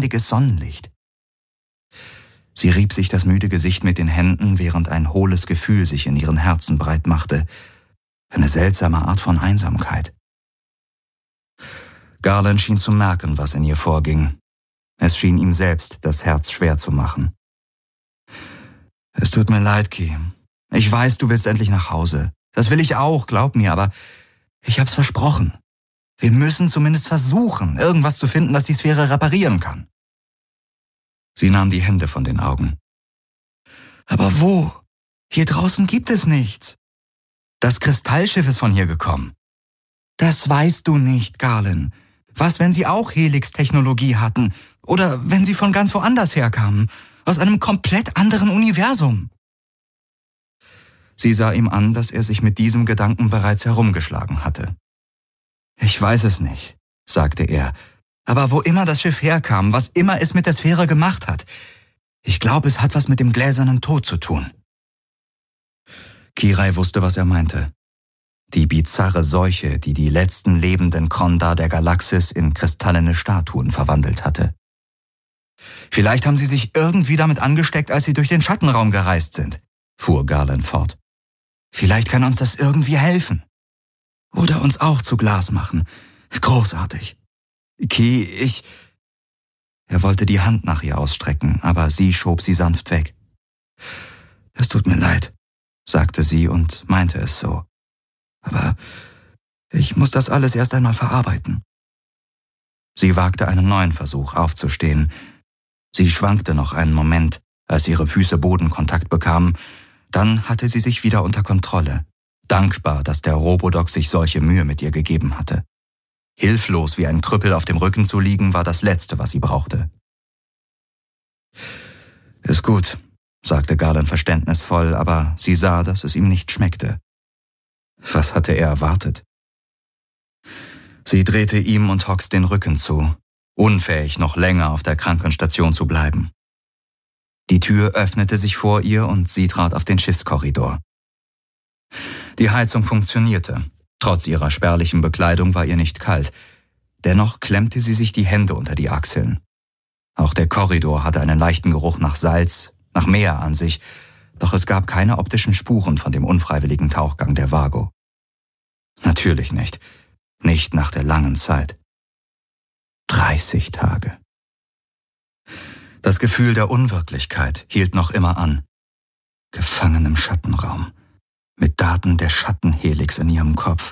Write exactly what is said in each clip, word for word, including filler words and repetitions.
heiliges Sonnenlicht. Sie rieb sich das müde Gesicht mit den Händen, während ein hohles Gefühl sich in ihren Herzen breit machte. Eine seltsame Art von Einsamkeit. Garland schien zu merken, was in ihr vorging. Es schien ihm selbst das Herz schwer zu machen. »Es tut mir leid, Key. Ich weiß, du willst endlich nach Hause. Das will ich auch, glaub mir, aber ich hab's versprochen. Wir müssen zumindest versuchen, irgendwas zu finden, das die Sphäre reparieren kann.« Sie nahm die Hände von den Augen. »Aber wo? Hier draußen gibt es nichts. Das Kristallschiff ist von hier gekommen.« »Das weißt du nicht, Garland. Was, wenn sie auch Helix-Technologie hatten? Oder wenn sie von ganz woanders herkamen? Aus einem komplett anderen Universum?« Sie sah ihm an, dass er sich mit diesem Gedanken bereits herumgeschlagen hatte. »Ich weiß es nicht«, sagte er, »aber wo immer das Schiff herkam, was immer es mit der Sphäre gemacht hat, ich glaube, es hat was mit dem gläsernen Tod zu tun.« Kirai wusste, was er meinte. Die bizarre Seuche, die die letzten lebenden Kronda der Galaxis in kristallene Statuen verwandelt hatte. »Vielleicht haben sie sich irgendwie damit angesteckt, als sie durch den Schattenraum gereist sind«, fuhr Garland fort. »Vielleicht kann uns das irgendwie helfen. Oder uns auch zu Glas machen. Großartig. Key, ich...« Er wollte die Hand nach ihr ausstrecken, aber sie schob sie sanft weg. »Es tut mir leid«, sagte sie und meinte es so. »Aber ich muss das alles erst einmal verarbeiten.« Sie wagte einen neuen Versuch, aufzustehen. Sie schwankte noch einen Moment, als ihre Füße Bodenkontakt bekamen. Dann hatte sie sich wieder unter Kontrolle, dankbar, dass der Robodoc sich solche Mühe mit ihr gegeben hatte. Hilflos wie ein Krüppel auf dem Rücken zu liegen, war das Letzte, was sie brauchte. »Ist gut«, sagte Garland verständnisvoll, aber sie sah, dass es ihm nicht schmeckte. Was hatte er erwartet? Sie drehte ihm und Hawks den Rücken zu, unfähig, noch länger auf der Krankenstation zu bleiben. Die Tür öffnete sich vor ihr und sie trat auf den Schiffskorridor. Die Heizung funktionierte. Trotz ihrer spärlichen Bekleidung war ihr nicht kalt. Dennoch klemmte sie sich die Hände unter die Achseln. Auch der Korridor hatte einen leichten Geruch nach Salz, nach Meer an sich, doch es gab keine optischen Spuren von dem unfreiwilligen Tauchgang der Vago. Natürlich nicht. Nicht nach der langen Zeit. dreißig Tage. Das Gefühl der Unwirklichkeit hielt noch immer an. Gefangen im Schattenraum, mit Daten der Schattenhelix in ihrem Kopf.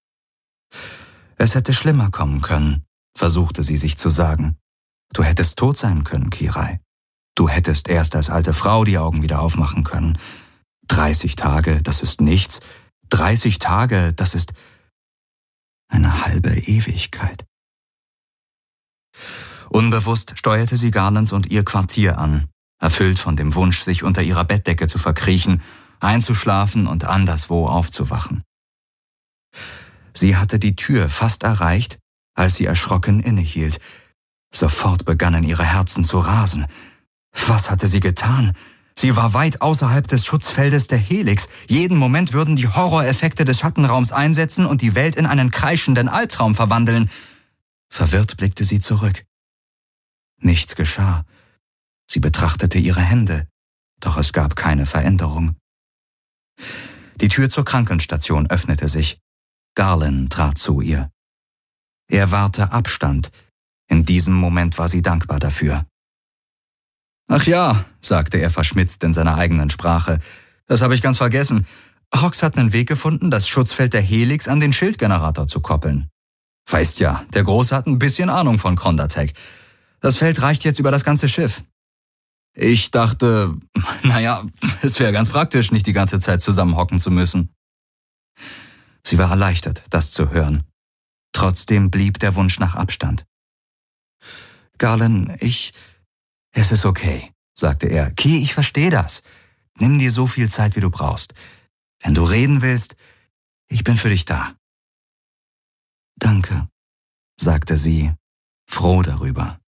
Es hätte schlimmer kommen können, versuchte sie sich zu sagen. Du hättest tot sein können, Kirai. Du hättest erst als alte Frau die Augen wieder aufmachen können. dreißig Tage, das ist nichts. dreißig Tage, das ist eine halbe Ewigkeit. Unbewusst steuerte sie Garlands und ihr Quartier an, erfüllt von dem Wunsch, sich unter ihrer Bettdecke zu verkriechen, einzuschlafen und anderswo aufzuwachen. Sie hatte die Tür fast erreicht, als sie erschrocken innehielt. Sofort begannen ihre Herzen zu rasen. Was hatte sie getan? Sie war weit außerhalb des Schutzfeldes der Helix. Jeden Moment würden die Horroreffekte des Schattenraums einsetzen und die Welt in einen kreischenden Albtraum verwandeln. Verwirrt blickte sie zurück. Nichts geschah. Sie betrachtete ihre Hände, doch es gab keine Veränderung. Die Tür zur Krankenstation öffnete sich. Garland trat zu ihr. Er wahrte Abstand. In diesem Moment war sie dankbar dafür. »Ach ja«, sagte er verschmitzt in seiner eigenen Sprache, »das habe ich ganz vergessen. Hawks hat einen Weg gefunden, das Schutzfeld der Helix an den Schildgenerator zu koppeln. Weißt ja, der Große hat ein bisschen Ahnung von Krondatech. Das Feld reicht jetzt über das ganze Schiff. Ich dachte, naja, es wäre ganz praktisch, nicht die ganze Zeit zusammenhocken zu müssen.« Sie war erleichtert, das zu hören. Trotzdem blieb der Wunsch nach Abstand. »Garland, ich... Es ist okay«, sagte er. »Key, ich verstehe das. Nimm dir so viel Zeit, wie du brauchst. Wenn du reden willst, ich bin für dich da.« »Danke«, sagte sie, froh darüber.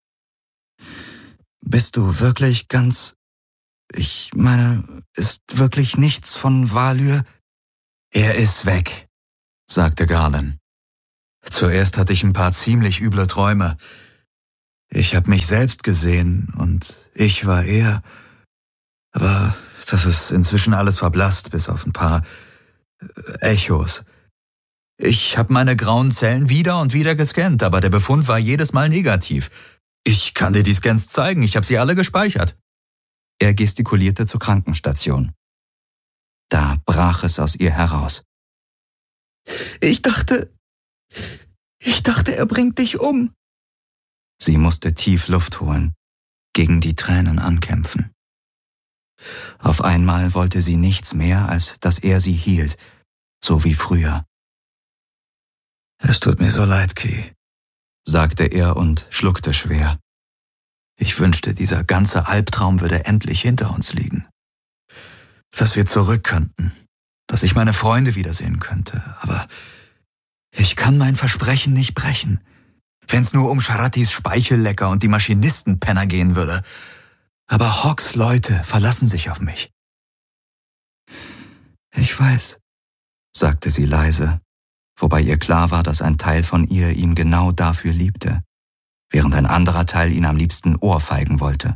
»Bist du wirklich ganz... Ich meine, ist wirklich nichts von Valyr?« »Er ist weg«, sagte Garland. »Zuerst hatte ich ein paar ziemlich üble Träume. Ich habe mich selbst gesehen und ich war er. Aber das ist inzwischen alles verblasst, bis auf ein paar Echos. Ich habe meine grauen Zellen wieder und wieder gescannt, aber der Befund war jedes Mal negativ. Ich kann dir die Scans zeigen, ich habe sie alle gespeichert. Er gestikulierte zur Krankenstation. Da brach es aus ihr heraus. Ich dachte, ich dachte, er bringt dich um. Sie musste tief Luft holen, gegen die Tränen ankämpfen. Auf einmal wollte sie nichts mehr, als dass er sie hielt, so wie früher. Es tut mir so leid, Key, sagte er und schluckte schwer. Ich wünschte, dieser ganze Albtraum würde endlich hinter uns liegen. Dass wir zurück könnten, dass ich meine Freunde wiedersehen könnte, aber ich kann mein Versprechen nicht brechen. Wenn's nur um Sharatis Speichellecker und die Maschinistenpenner gehen würde. Aber Hawks Leute verlassen sich auf mich. Ich weiß, sagte sie leise, wobei ihr klar war, dass ein Teil von ihr ihn genau dafür liebte, während ein anderer Teil ihn am liebsten ohrfeigen wollte.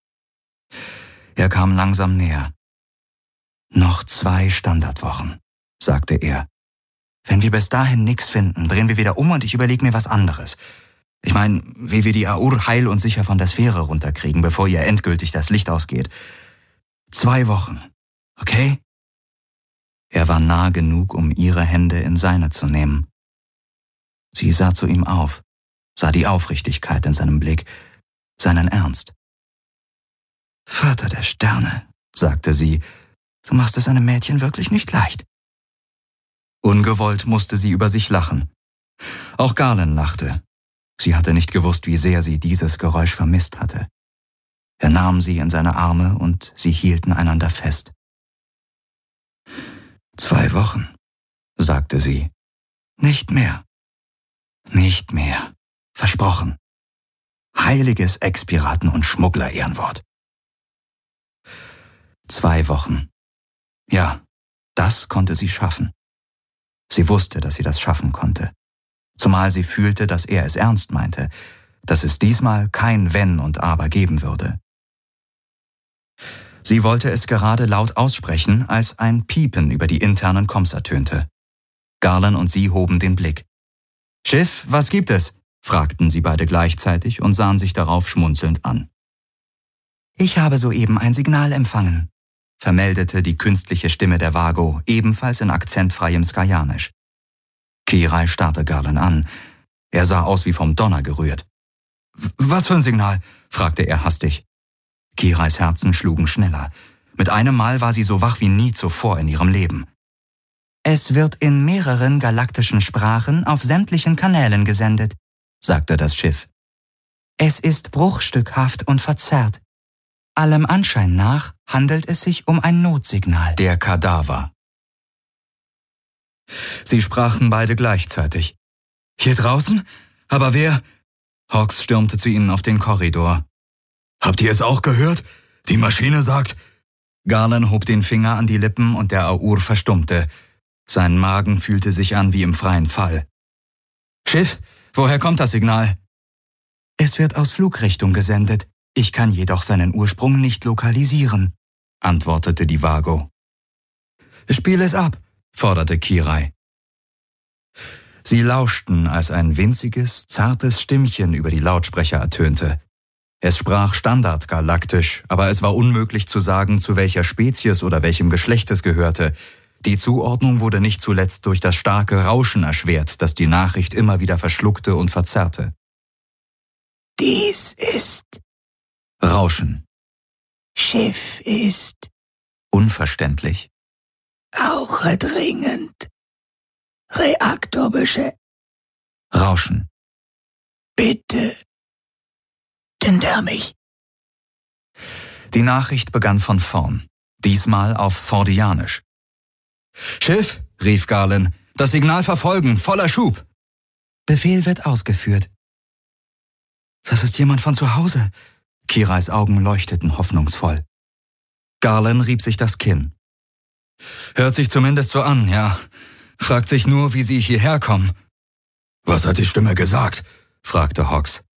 Er kam langsam näher. Noch zwei Standardwochen, sagte er. Wenn wir bis dahin nix finden, drehen wir wieder um und ich überlege mir was anderes. Ich meine, wie wir die Aur heil und sicher von der Sphäre runterkriegen, bevor ihr endgültig das Licht ausgeht. Zwei Wochen, okay? Er war nah genug, um ihre Hände in seine zu nehmen. Sie sah zu ihm auf, sah die Aufrichtigkeit in seinem Blick, seinen Ernst. Vater der Sterne, sagte sie, du machst es einem Mädchen wirklich nicht leicht. Ungewollt musste sie über sich lachen. Auch Garland lachte. Sie hatte nicht gewusst, wie sehr sie dieses Geräusch vermisst hatte. Er nahm sie in seine Arme und sie hielten einander fest. Zwei Wochen, sagte sie. Nicht mehr. Nicht mehr. Versprochen. Heiliges Expiraten- und Schmuggler-Ehrenwort. Zwei Wochen. Ja, das konnte sie schaffen. Sie wusste, dass sie das schaffen konnte. Zumal sie fühlte, dass er es ernst meinte, dass es diesmal kein Wenn und Aber geben würde. Sie wollte es gerade laut aussprechen, als ein Piepen über die internen Comms ertönte. Garland und sie hoben den Blick. »Schiff, was gibt es?« fragten sie beide gleichzeitig und sahen sich darauf schmunzelnd an. »Ich habe soeben ein Signal empfangen«, vermeldete die künstliche Stimme der Vago, ebenfalls in akzentfreiem Skajanisch. Kirai starrte Garland an. Er sah aus wie vom Donner gerührt. »Was für ein Signal?« fragte er hastig. Kirais Herzen schlugen schneller. Mit einem Mal war sie so wach wie nie zuvor in ihrem Leben. »Es wird in mehreren galaktischen Sprachen auf sämtlichen Kanälen gesendet«, sagte das Schiff. »Es ist bruchstückhaft und verzerrt. Allem Anschein nach handelt es sich um ein Notsignal.« Der Kadaver. Sie sprachen beide gleichzeitig. »Hier draußen? Aber wer?« Hawks stürmte zu ihnen auf den Korridor. »Habt ihr es auch gehört? Die Maschine sagt...« Garland hob den Finger an die Lippen und der Aur verstummte. Sein Magen fühlte sich an wie im freien Fall. »Schiff, woher kommt das Signal?« »Es wird aus Flugrichtung gesendet. Ich kann jedoch seinen Ursprung nicht lokalisieren«, antwortete die Vago. »Spiel es ab«, forderte Kirai. Sie lauschten, als ein winziges, zartes Stimmchen über die Lautsprecher ertönte. Es sprach standardgalaktisch, aber es war unmöglich zu sagen, zu welcher Spezies oder welchem Geschlecht es gehörte. Die Zuordnung wurde nicht zuletzt durch das starke Rauschen erschwert, das die Nachricht immer wieder verschluckte und verzerrte. »Dies ist...« Rauschen. »Schiff ist...« Unverständlich. »Rauche dringend. Reaktor beschä... Rauschen. Bitte. Hinter mich.« Die Nachricht begann von vorn, diesmal auf Fordianisch. »Schiff«, rief Garland, »das Signal verfolgen, voller Schub.« »Befehl wird ausgeführt.« »Das ist jemand von zu Hause.« Kirais Augen leuchteten hoffnungsvoll. Garland rieb sich das Kinn. »Hört sich zumindest so an, ja. Fragt sich nur, wie Sie hierher kommen.« »Was hat die Stimme gesagt?« fragte Hawks.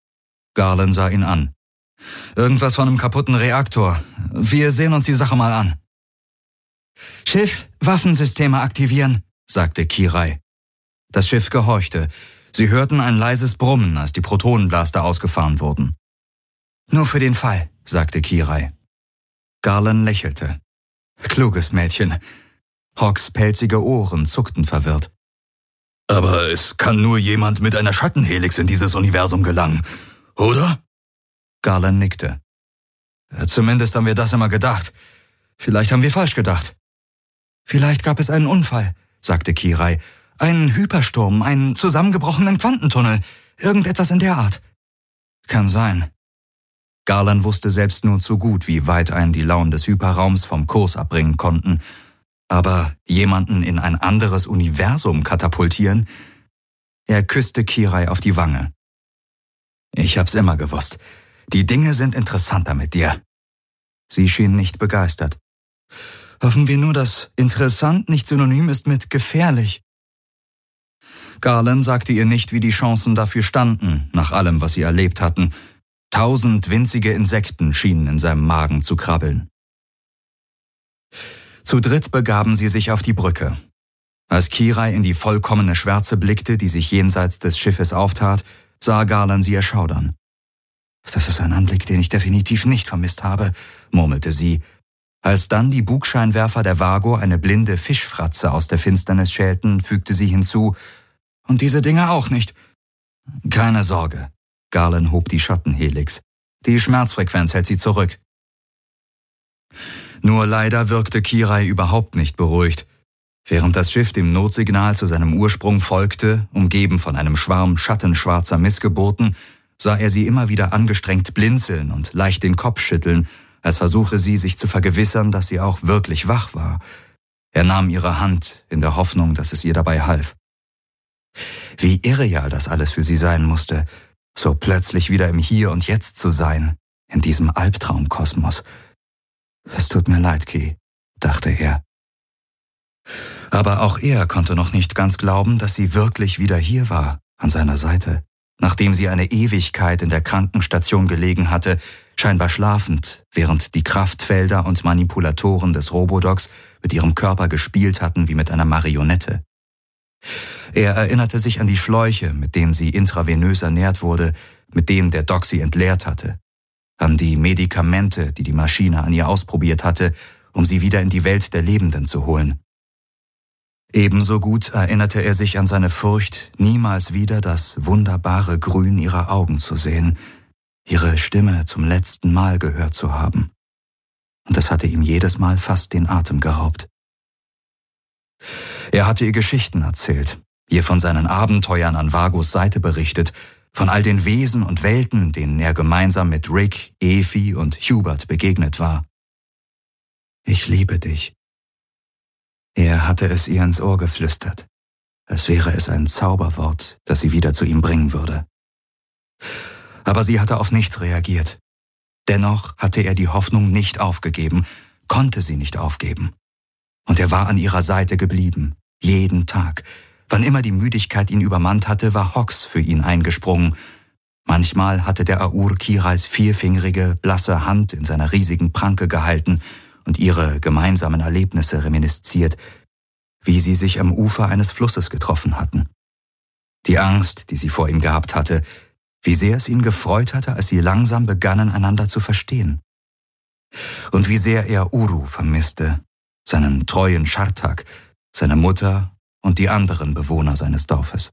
Garland sah ihn an. »Irgendwas von einem kaputten Reaktor. Wir sehen uns die Sache mal an.« »Schiff, Waffensysteme aktivieren«, sagte Kirai. Das Schiff gehorchte. Sie hörten ein leises Brummen, als die Protonenblaster ausgefahren wurden. »Nur für den Fall«, sagte Kirai. Garland lächelte. »Kluges Mädchen.« Hawks pelzige Ohren zuckten verwirrt. »Aber es kann nur jemand mit einer Schattenhelix in dieses Universum gelangen, oder?« Garland nickte. »Zumindest haben wir das immer gedacht. Vielleicht haben wir falsch gedacht.« »Vielleicht gab es einen Unfall«, sagte Kirai. »Einen Hypersturm, einen zusammengebrochenen Quantentunnel, irgendetwas in der Art.« »Kann sein.« Garland wusste selbst nur zu gut, wie weit einen die Launen des Hyperraums vom Kurs abbringen konnten. Aber jemanden in ein anderes Universum katapultieren? Er küsste Kirai auf die Wange. »Ich hab's immer gewusst. Die Dinge sind interessanter mit dir.« Sie schien nicht begeistert. »Hoffen wir nur, dass interessant nicht synonym ist mit gefährlich.« Garland sagte ihr nicht, wie die Chancen dafür standen, nach allem, was sie erlebt hatten. Tausend winzige Insekten schienen in seinem Magen zu krabbeln. Zu dritt begaben sie sich auf die Brücke. Als Kirai in die vollkommene Schwärze blickte, die sich jenseits des Schiffes auftat, sah Garland sie erschaudern. »Das ist ein Anblick, den ich definitiv nicht vermisst habe«, murmelte sie, als dann die Bugscheinwerfer der Vago eine blinde Fischfratze aus der Finsternis schälten, fügte sie hinzu, »und diese Dinge auch nicht.« »Keine Sorge«, Garland hob die Schattenhelix. »Die Schmerzfrequenz hält sie zurück.« Nur leider wirkte Kirai überhaupt nicht beruhigt. Während das Schiff dem Notsignal zu seinem Ursprung folgte, umgeben von einem Schwarm schattenschwarzer Missgeburten, sah er sie immer wieder angestrengt blinzeln und leicht den Kopf schütteln, als versuche sie, sich zu vergewissern, dass sie auch wirklich wach war. Er nahm ihre Hand in der Hoffnung, dass es ihr dabei half. Wie irreal das alles für sie sein musste, so plötzlich wieder im Hier und Jetzt zu sein, in diesem Albtraumkosmos. »Es tut mir leid, Ki«, dachte er. Aber auch er konnte noch nicht ganz glauben, dass sie wirklich wieder hier war, an seiner Seite, nachdem sie eine Ewigkeit in der Krankenstation gelegen hatte, scheinbar schlafend, während die Kraftfelder und Manipulatoren des Robodocs mit ihrem Körper gespielt hatten wie mit einer Marionette. Er erinnerte sich an die Schläuche, mit denen sie intravenös ernährt wurde, mit denen der Doc sie entleert hatte, an die Medikamente, die die Maschine an ihr ausprobiert hatte, um sie wieder in die Welt der Lebenden zu holen. Ebenso gut erinnerte er sich an seine Furcht, niemals wieder das wunderbare Grün ihrer Augen zu sehen, ihre Stimme zum letzten Mal gehört zu haben. Und es hatte ihm jedes Mal fast den Atem geraubt. Er hatte ihr Geschichten erzählt, ihr von seinen Abenteuern an Vagos Seite berichtet, von all den Wesen und Welten, denen er gemeinsam mit Rick, Efi und Hubert begegnet war. »Ich liebe dich.« Er hatte es ihr ins Ohr geflüstert, als wäre es ein Zauberwort, das sie wieder zu ihm bringen würde. Aber sie hatte auf nichts reagiert. Dennoch hatte er die Hoffnung nicht aufgegeben, konnte sie nicht aufgeben. Und er war an ihrer Seite geblieben, jeden Tag. Wann immer die Müdigkeit ihn übermannt hatte, war Hawks für ihn eingesprungen. Manchmal hatte der Aur Kirais vierfingerige, blasse Hand in seiner riesigen Pranke gehalten und ihre gemeinsamen Erlebnisse reminisziert, wie sie sich am Ufer eines Flusses getroffen hatten. Die Angst, die sie vor ihm gehabt hatte, wie sehr es ihn gefreut hatte, als sie langsam begannen, einander zu verstehen. Und wie sehr er Uru vermisste, seinen treuen Schartak, seine Mutter und die anderen Bewohner seines Dorfes.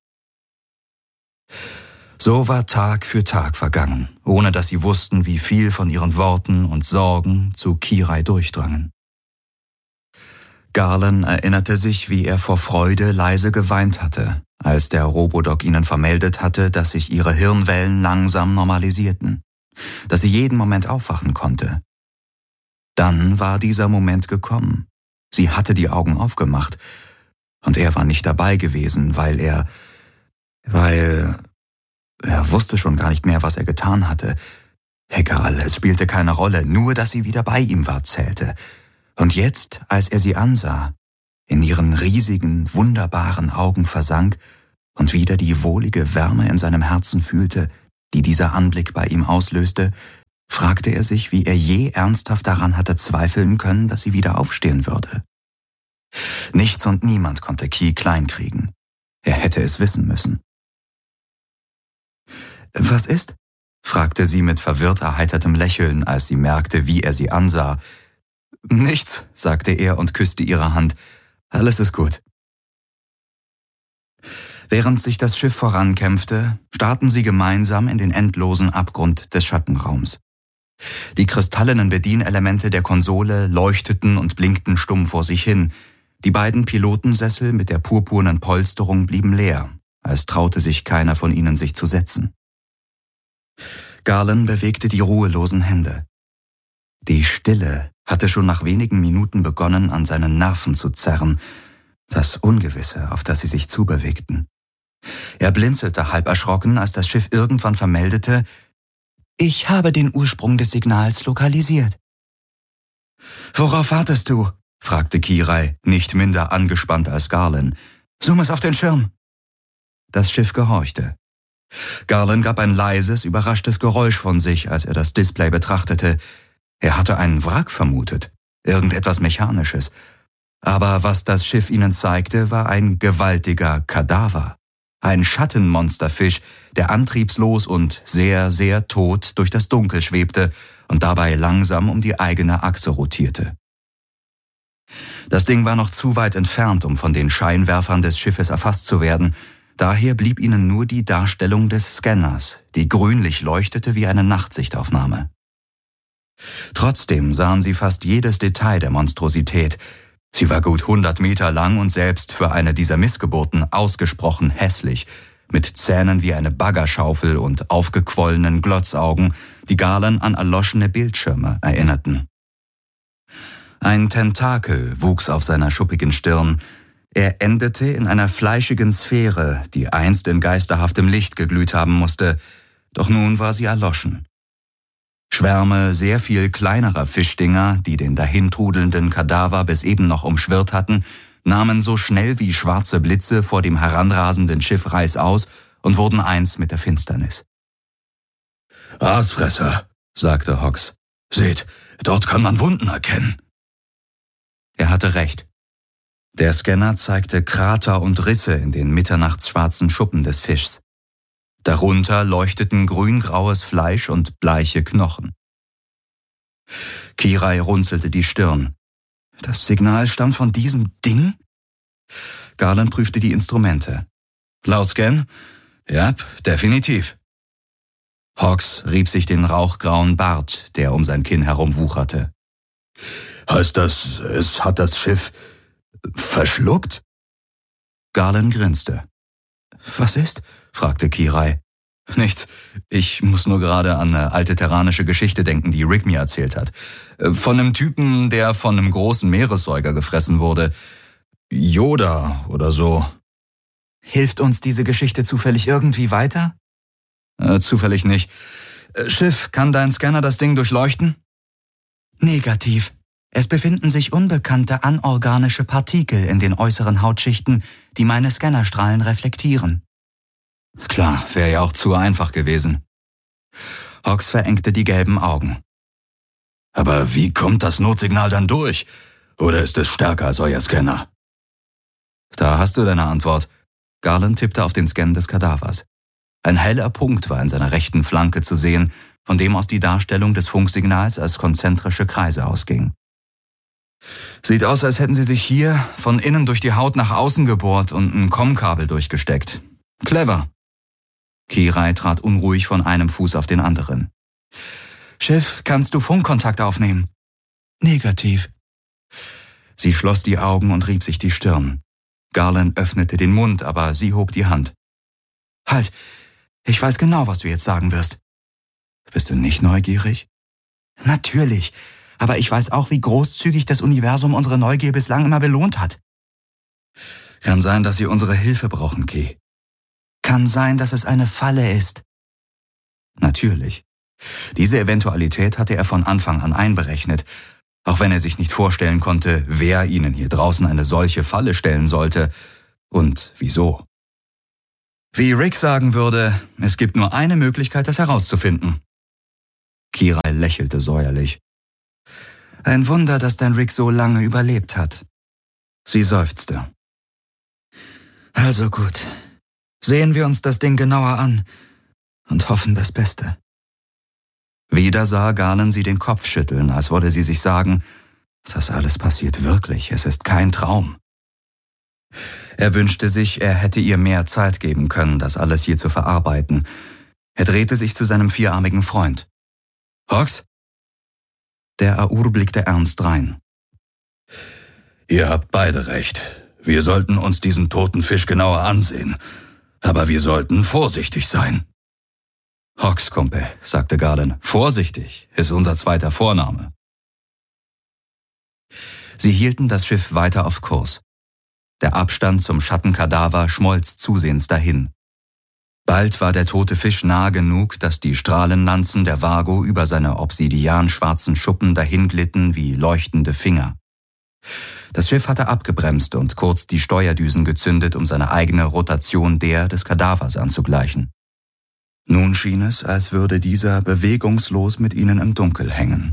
So war Tag für Tag vergangen, ohne dass sie wussten, wie viel von ihren Worten und Sorgen zu Kirai durchdrangen. Garland erinnerte sich, wie er vor Freude leise geweint hatte, als der Robodoc ihnen vermeldet hatte, dass sich ihre Hirnwellen langsam normalisierten, dass sie jeden Moment aufwachen konnte. Dann war dieser Moment gekommen. Sie hatte die Augen aufgemacht, und er war nicht dabei gewesen, weil er, weil, er wusste schon gar nicht mehr, was er getan hatte. Egal, es spielte keine Rolle, nur dass sie wieder bei ihm war, zählte. Und jetzt, als er sie ansah, in ihren riesigen, wunderbaren Augen versank und wieder die wohlige Wärme in seinem Herzen fühlte, die dieser Anblick bei ihm auslöste, fragte er sich, wie er je ernsthaft daran hatte zweifeln können, dass sie wieder aufstehen würde. Nichts und niemand konnte Key kleinkriegen. Er hätte es wissen müssen. »Was ist?« fragte sie mit verwirrt erheitertem Lächeln, als sie merkte, wie er sie ansah. »Nichts«, sagte er und küsste ihre Hand. »Alles ist gut.« Während sich das Schiff vorankämpfte, starrten sie gemeinsam in den endlosen Abgrund des Schattenraums. Die kristallenen Bedienelemente der Konsole leuchteten und blinkten stumm vor sich hin. Die beiden Pilotensessel mit der purpurnen Polsterung blieben leer, als traute sich keiner von ihnen, sich zu setzen. Garland bewegte die ruhelosen Hände. Die Stille hatte schon nach wenigen Minuten begonnen, an seinen Nerven zu zerren, das Ungewisse, auf das sie sich zubewegten. Er blinzelte halb erschrocken, als das Schiff irgendwann vermeldete: »Ich habe den Ursprung des Signals lokalisiert.« »Worauf wartest du?« fragte Kirai, nicht minder angespannt als Garland. »Zoom es auf den Schirm!« Das Schiff gehorchte. Garland gab ein leises, überraschtes Geräusch von sich, als er das Display betrachtete. Er hatte einen Wrack vermutet, irgendetwas Mechanisches. Aber was das Schiff ihnen zeigte, war ein gewaltiger Kadaver. Ein Schattenmonsterfisch, der antriebslos und sehr, sehr tot durch das Dunkel schwebte und dabei langsam um die eigene Achse rotierte. Das Ding war noch zu weit entfernt, um von den Scheinwerfern des Schiffes erfasst zu werden. Daher blieb ihnen nur die Darstellung des Scanners, die grünlich leuchtete wie eine Nachtsichtaufnahme. Trotzdem sahen sie fast jedes Detail der Monstrosität. Sie war gut hundert Meter lang und selbst für eine dieser Missgeburten ausgesprochen hässlich, mit Zähnen wie eine Baggerschaufel und aufgequollenen Glotzaugen, die Garland an erloschene Bildschirme erinnerten. Ein Tentakel wuchs auf seiner schuppigen Stirn. Er endete in einer fleischigen Sphäre, die einst in geisterhaftem Licht geglüht haben musste, doch nun war sie erloschen. Schwärme sehr viel kleinerer Fischdinger, die den dahintrudelnden Kadaver bis eben noch umschwirrt hatten, nahmen so schnell wie schwarze Blitze vor dem heranrasenden Schiff reißaus und wurden eins mit der Finsternis. »Aasfresser«, sagte Hawks. »Seht, dort kann man Wunden erkennen.« Er hatte recht. Der Scanner zeigte Krater und Risse in den mitternachtsschwarzen Schuppen des Fischs. Darunter leuchteten grüngraues Fleisch und bleiche Knochen. Kirai runzelte die Stirn. Das Signal stammt von diesem Ding? Garland prüfte die Instrumente. Laut Scan? Ja, definitiv. Hawks rieb sich den rauchgrauen Bart, der um sein Kinn herum wucherte. Heißt das, es hat das Schiff verschluckt? Garland grinste. Was ist? Fragte Kirai. Nichts. Ich muss nur gerade an eine alte terranische Geschichte denken, die Rick mir erzählt hat. Von einem Typen, der von einem großen Meeressäuger gefressen wurde. Yoda oder so. Hilft uns diese Geschichte zufällig irgendwie weiter? Äh, zufällig nicht. Schiff, kann dein Scanner das Ding durchleuchten? Negativ. Es befinden sich unbekannte anorganische Partikel in den äußeren Hautschichten, die meine Scannerstrahlen reflektieren. Klar, wäre ja auch zu einfach gewesen. Hawks verengte die gelben Augen. Aber wie kommt das Notsignal dann durch? Oder ist es stärker als euer Scanner? Da hast du deine Antwort. Garland tippte auf den Scan des Kadavers. Ein heller Punkt war in seiner rechten Flanke zu sehen, von dem aus die Darstellung des Funksignals als konzentrische Kreise ausging. Sieht aus, als hätten sie sich hier von innen durch die Haut nach außen gebohrt und ein Com-Kabel durchgesteckt. Clever. Kirai trat unruhig von einem Fuß auf den anderen. Schiff, kannst du Funkkontakt aufnehmen? Negativ. Sie schloss die Augen und rieb sich die Stirn. Garland öffnete den Mund, aber sie hob die Hand. Halt, ich weiß genau, was du jetzt sagen wirst. Bist du nicht neugierig? Natürlich, aber ich weiß auch, wie großzügig das Universum unsere Neugier bislang immer belohnt hat. Kann sein, dass sie unsere Hilfe brauchen, Key. Kann sein, dass es eine Falle ist. Natürlich. Diese Eventualität hatte er von Anfang an einberechnet, auch wenn er sich nicht vorstellen konnte, wer ihnen hier draußen eine solche Falle stellen sollte und wieso. Wie Rick sagen würde, es gibt nur eine Möglichkeit, das herauszufinden. Kirai lächelte säuerlich. Ein Wunder, dass dein Rick so lange überlebt hat. Sie seufzte. Also gut, sehen wir uns das Ding genauer an und hoffen das Beste. Wieder sah Galen sie den Kopf schütteln, als wolle sie sich sagen, das alles passiert wirklich, es ist kein Traum. Er wünschte sich, er hätte ihr mehr Zeit geben können, das alles hier zu verarbeiten. Er drehte sich zu seinem vierarmigen Freund. Hox? Der Aur blickte ernst rein. Ihr habt beide recht. Wir sollten uns diesen toten Fisch genauer ansehen. Aber wir sollten vorsichtig sein. Hox, Kumpel, sagte Galen. Vorsichtig ist unser zweiter Vorname. Sie hielten das Schiff weiter auf Kurs. Der Abstand zum Schattenkadaver schmolz zusehends dahin. Bald war der tote Fisch nah genug, dass die Strahlenlanzen der Vago über seine obsidianschwarzen Schuppen dahinglitten wie leuchtende Finger. Das Schiff hatte abgebremst und kurz die Steuerdüsen gezündet, um seine eigene Rotation der des Kadavers anzugleichen. Nun schien es, als würde dieser bewegungslos mit ihnen im Dunkel hängen.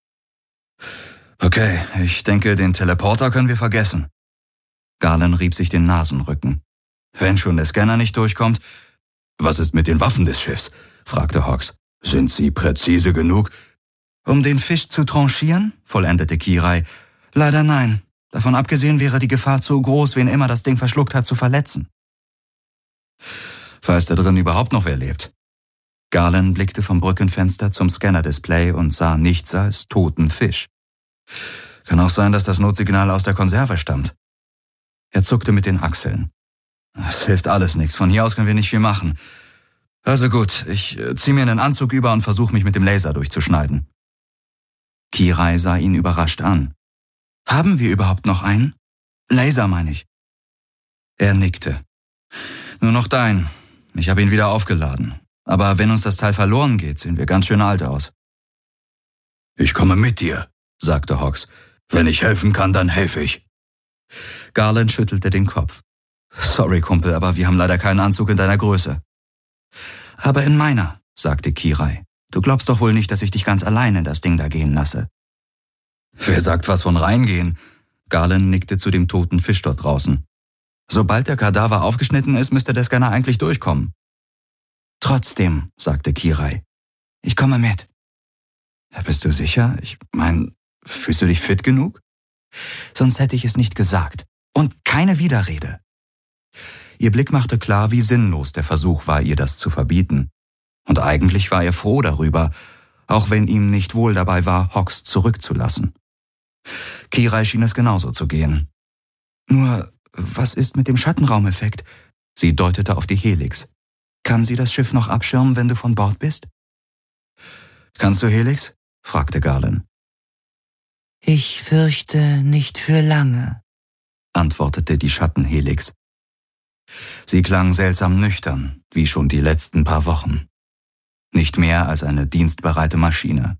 Okay, ich denke, den Teleporter können wir vergessen. Galen rieb sich den Nasenrücken. Wenn schon der Scanner nicht durchkommt. Was ist mit den Waffen des Schiffs? Fragte Hox. Sind sie präzise genug? Um den Fisch zu tranchieren? Vollendete Kirai. Leider nein. Davon abgesehen wäre die Gefahr zu groß, wen immer das Ding verschluckt hat, zu verletzen. Weiß da drin überhaupt noch wer lebt? Galen blickte vom Brückenfenster zum Scanner-Display und sah nichts als toten Fisch. Kann auch sein, dass das Notsignal aus der Konserve stammt. Er zuckte mit den Achseln. Es hilft alles nichts, von hier aus können wir nicht viel machen. Also gut, ich zieh mir einen Anzug über und versuche mich mit dem Laser durchzuschneiden. Kirai sah ihn überrascht an. Haben wir überhaupt noch einen? Laser, meine ich. Er nickte. Nur noch dein. Ich habe ihn wieder aufgeladen. Aber wenn uns das Teil verloren geht, sehen wir ganz schön alt aus. Ich komme mit dir, sagte Hox. Wenn ich helfen kann, dann helfe ich. Galen schüttelte den Kopf. Sorry, Kumpel, aber wir haben leider keinen Anzug in deiner Größe. Aber in meiner, sagte Kirai. Du glaubst doch wohl nicht, dass ich dich ganz allein in das Ding da gehen lasse. Wer sagt was von reingehen? Galen nickte zu dem toten Fisch dort draußen. Sobald der Kadaver aufgeschnitten ist, müsste der Scanner eigentlich durchkommen. Trotzdem, sagte Kirai. Ich komme mit. Ja, bist du sicher? Ich mein, fühlst du dich fit genug? Sonst hätte ich es nicht gesagt. Und keine Widerrede. Ihr Blick machte klar, wie sinnlos der Versuch war, ihr das zu verbieten. Und eigentlich war er froh darüber, auch wenn ihm nicht wohl dabei war, Hox zurückzulassen. Kirai schien es genauso zu gehen. Nur, was ist mit dem Schattenraumeffekt? Sie deutete auf die Helix. Kann sie das Schiff noch abschirmen, wenn du von Bord bist? Kannst du Helix? Fragte Galen. Ich fürchte nicht für lange, antwortete die Schattenhelix. Sie klang seltsam nüchtern, wie schon die letzten paar Wochen. Nicht mehr als eine dienstbereite Maschine.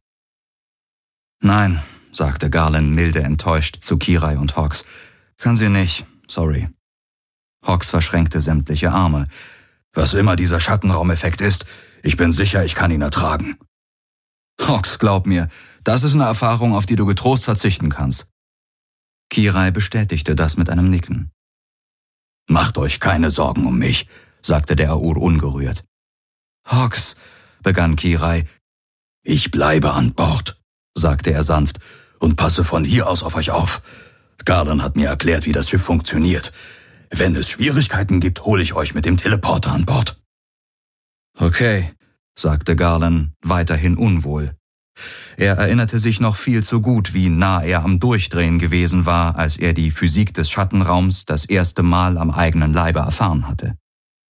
Nein, sagte Galen milde enttäuscht zu Kirai und Hox. Kann sie nicht, sorry. Hox verschränkte sämtliche Arme. Was immer dieser Schattenraumeffekt ist, ich bin sicher, ich kann ihn ertragen. Hox, glaub mir, das ist eine Erfahrung, auf die du getrost verzichten kannst. Kirai bestätigte das mit einem Nicken. Macht euch keine Sorgen um mich, sagte der Aur ungerührt. Hox, begann Kirai. Ich bleibe an Bord, sagte er sanft, und passe von hier aus auf euch auf. Galen hat mir erklärt, wie das Schiff funktioniert. Wenn es Schwierigkeiten gibt, hole ich euch mit dem Teleporter an Bord. Okay, sagte Galen, weiterhin unwohl. Er erinnerte sich noch viel zu gut, wie nah er am Durchdrehen gewesen war, als er die Physik des Schattenraums das erste Mal am eigenen Leibe erfahren hatte.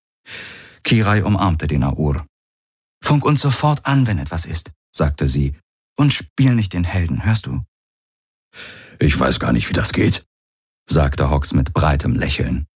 Kirai umarmte den Aur. Funk uns sofort an, wenn etwas ist, sagte sie, und spiel nicht den Helden, hörst du? Ich weiß gar nicht, wie das geht, sagte Hox mit breitem Lächeln.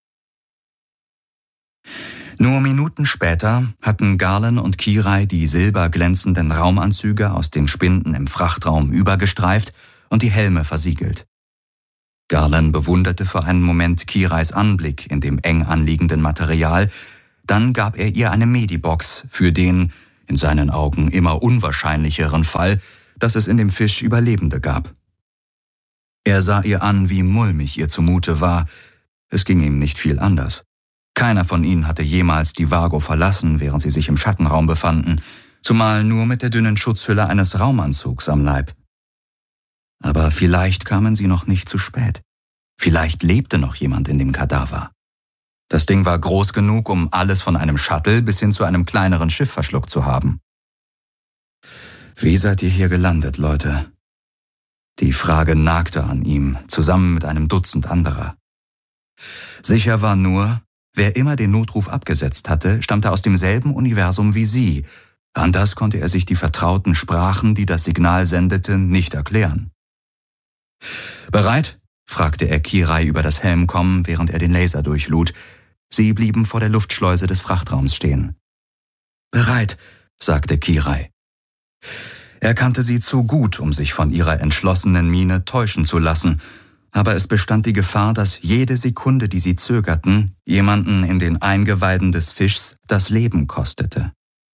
Nur Minuten später hatten Galen und Kirai die silberglänzenden Raumanzüge aus den Spinden im Frachtraum übergestreift und die Helme versiegelt. Galen bewunderte für einen Moment Kirais Anblick in dem eng anliegenden Material, Dann gab er ihr eine Medibox für den, in seinen Augen immer unwahrscheinlicheren Fall, dass es in dem Fisch Überlebende gab. Er sah ihr an, wie mulmig ihr zumute war. Es ging ihm nicht viel anders. Keiner von ihnen hatte jemals die Vago verlassen, während sie sich im Schattenraum befanden, zumal nur mit der dünnen Schutzhülle eines Raumanzugs am Leib. Aber vielleicht kamen sie noch nicht zu spät. Vielleicht lebte noch jemand in dem Kadaver. Das Ding war groß genug, um alles von einem Shuttle bis hin zu einem kleineren Schiff verschluckt zu haben. »Wie seid ihr hier gelandet, Leute?« Die Frage nagte an ihm, zusammen mit einem Dutzend anderer. Sicher war nur, wer immer den Notruf abgesetzt hatte, stammte aus demselben Universum wie sie. Anders konnte er sich die vertrauten Sprachen, die das Signal sendeten, nicht erklären. »Bereit?« fragte er Kirai über das Helmkommen, während er den Laser durchlud. Sie blieben vor der Luftschleuse des Frachtraums stehen. »Bereit«, sagte Kirai. Er kannte sie zu gut, um sich von ihrer entschlossenen Miene täuschen zu lassen, aber es bestand die Gefahr, dass jede Sekunde, die sie zögerten, jemanden in den Eingeweiden des Fischs das Leben kostete.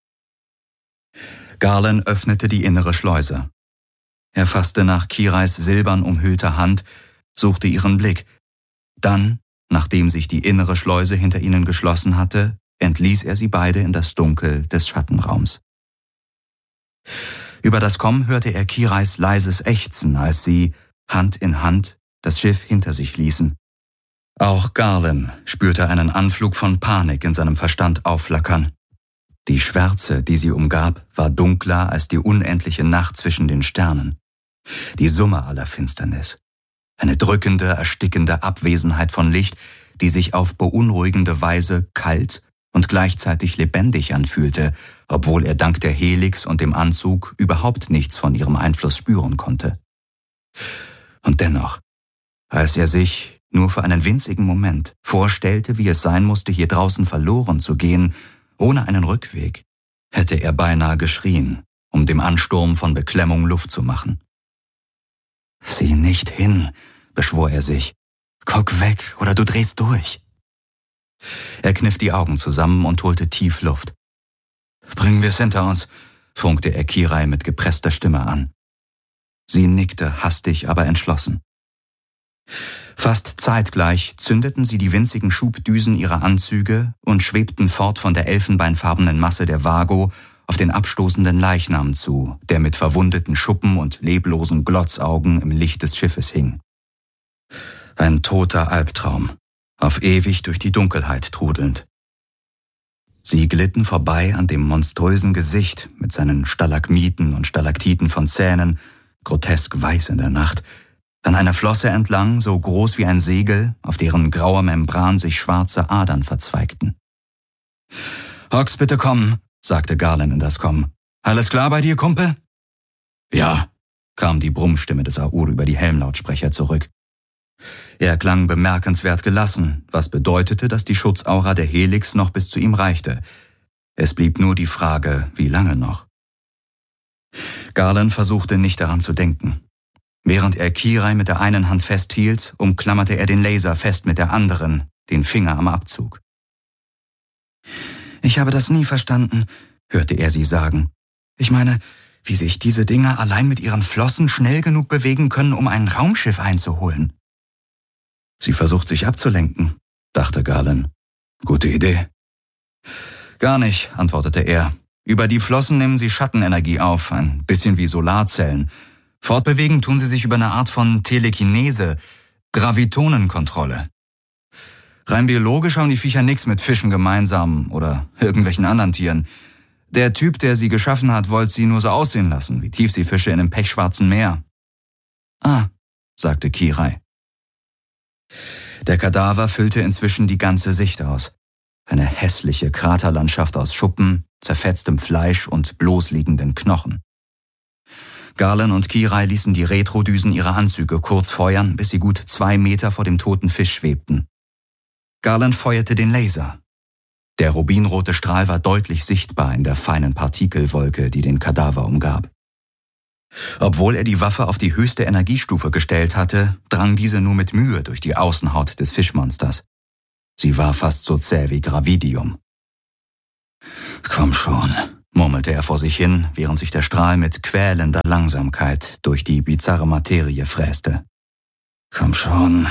Garland öffnete die innere Schleuse. Er fasste nach Kirais silbern umhüllter Hand, suchte ihren Blick. Dann, nachdem sich die innere Schleuse hinter ihnen geschlossen hatte, entließ er sie beide in das Dunkel des Schattenraums. Über das Komm hörte er Kirais leises Ächzen, als sie, Hand in Hand, das Schiff hinter sich ließen. Auch Garland spürte einen Anflug von Panik in seinem Verstand aufflackern. Die Schwärze, die sie umgab, war dunkler als die unendliche Nacht zwischen den Sternen. Die Summe aller Finsternis. Eine drückende, erstickende Abwesenheit von Licht, die sich auf beunruhigende Weise kalt und gleichzeitig lebendig anfühlte, obwohl er dank der Helix und dem Anzug überhaupt nichts von ihrem Einfluss spüren konnte. Und dennoch, als er sich, nur für einen winzigen Moment, vorstellte, wie es sein musste, hier draußen verloren zu gehen, ohne einen Rückweg, hätte er beinahe geschrien, um dem Ansturm von Beklemmung Luft zu machen. »Sieh nicht hin«, beschwor er sich. »Guck weg, oder du drehst durch.« Er kniff die Augen zusammen und holte tief Luft. »Bringen wir's hinter uns«, funkte er Kirai mit gepresster Stimme an. Sie nickte hastig, aber entschlossen. Fast zeitgleich zündeten sie die winzigen Schubdüsen ihrer Anzüge und schwebten fort von der elfenbeinfarbenen Masse der Vago auf den abstoßenden Leichnam zu, der mit verwundeten Schuppen und leblosen Glotzaugen im Licht des Schiffes hing. Ein toter Albtraum, auf ewig durch die Dunkelheit trudelnd. Sie glitten vorbei an dem monströsen Gesicht mit seinen Stalagmiten und Stalaktiten von Zähnen, grotesk weiß in der Nacht, an einer Flosse entlang, so groß wie ein Segel, auf deren grauer Membran sich schwarze Adern verzweigten. »Hox, bitte kommen«, sagte Garland in das Komm. »Alles klar bei dir, Kumpel?« »Ja«, kam die Brummstimme des Aur über die Helmlautsprecher zurück. Er klang bemerkenswert gelassen, was bedeutete, dass die Schutzaura der Helix noch bis zu ihm reichte. Es blieb nur die Frage, wie lange noch. Garland versuchte nicht daran zu denken. Während er Kirai mit der einen Hand festhielt, umklammerte er den Laser fest mit der anderen, den Finger am Abzug. »Ich habe das nie verstanden«, hörte er sie sagen. »Ich meine, wie sich diese Dinger allein mit ihren Flossen schnell genug bewegen können, um ein Raumschiff einzuholen.« »Sie versucht sich abzulenken«, dachte Garland. »Gute Idee.« »Gar nicht«, antwortete er. »Über die Flossen nehmen sie Schattenenergie auf, ein bisschen wie Solarzellen. Fortbewegen tun sie sich über eine Art von Telekinese, Gravitonenkontrolle. Rein biologisch haben die Viecher nichts mit Fischen gemeinsam oder irgendwelchen anderen Tieren. Der Typ, der sie geschaffen hat, wollte sie nur so aussehen lassen, wie Tiefseefische in einem pechschwarzen Meer.« »Ah«, sagte Kirai. Der Kadaver füllte inzwischen die ganze Sicht aus. Eine hässliche Kraterlandschaft aus Schuppen, zerfetztem Fleisch und bloßliegenden Knochen. Garland und Kirai ließen die Retrodüsen ihrer Anzüge kurz feuern, bis sie gut zwei Meter vor dem toten Fisch schwebten. Garland feuerte den Laser. Der rubinrote Strahl war deutlich sichtbar in der feinen Partikelwolke, die den Kadaver umgab. Obwohl er die Waffe auf die höchste Energiestufe gestellt hatte, drang diese nur mit Mühe durch die Außenhaut des Fischmonsters. Sie war fast so zäh wie Gravidium. Komm schon, murmelte er vor sich hin, während sich der Strahl mit quälender Langsamkeit durch die bizarre Materie fräste. Komm schon.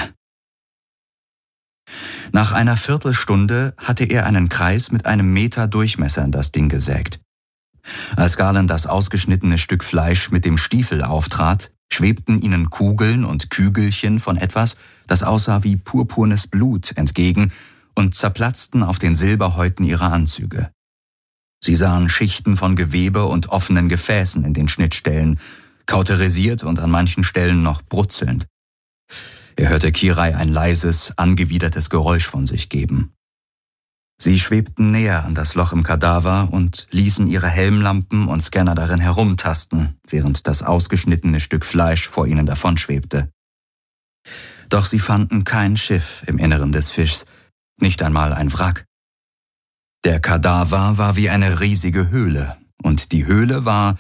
Nach einer Viertelstunde hatte er einen Kreis mit einem Meter Durchmesser in das Ding gesägt. Als Garland das ausgeschnittene Stück Fleisch mit dem Stiefel auftrat, schwebten ihnen Kugeln und Kügelchen von etwas, das aussah wie purpurnes Blut, entgegen und zerplatzten auf den Silberhäuten ihrer Anzüge. Sie sahen Schichten von Gewebe und offenen Gefäßen in den Schnittstellen, kauterisiert und an manchen Stellen noch brutzelnd. Er hörte Kirai ein leises, angewidertes Geräusch von sich geben. Sie schwebten näher an das Loch im Kadaver und ließen ihre Helmlampen und Scanner darin herumtasten, während das ausgeschnittene Stück Fleisch vor ihnen davonschwebte. Doch sie fanden kein Schiff im Inneren des Fischs, nicht einmal ein Wrack. Der Kadaver war wie eine riesige Höhle, und die Höhle war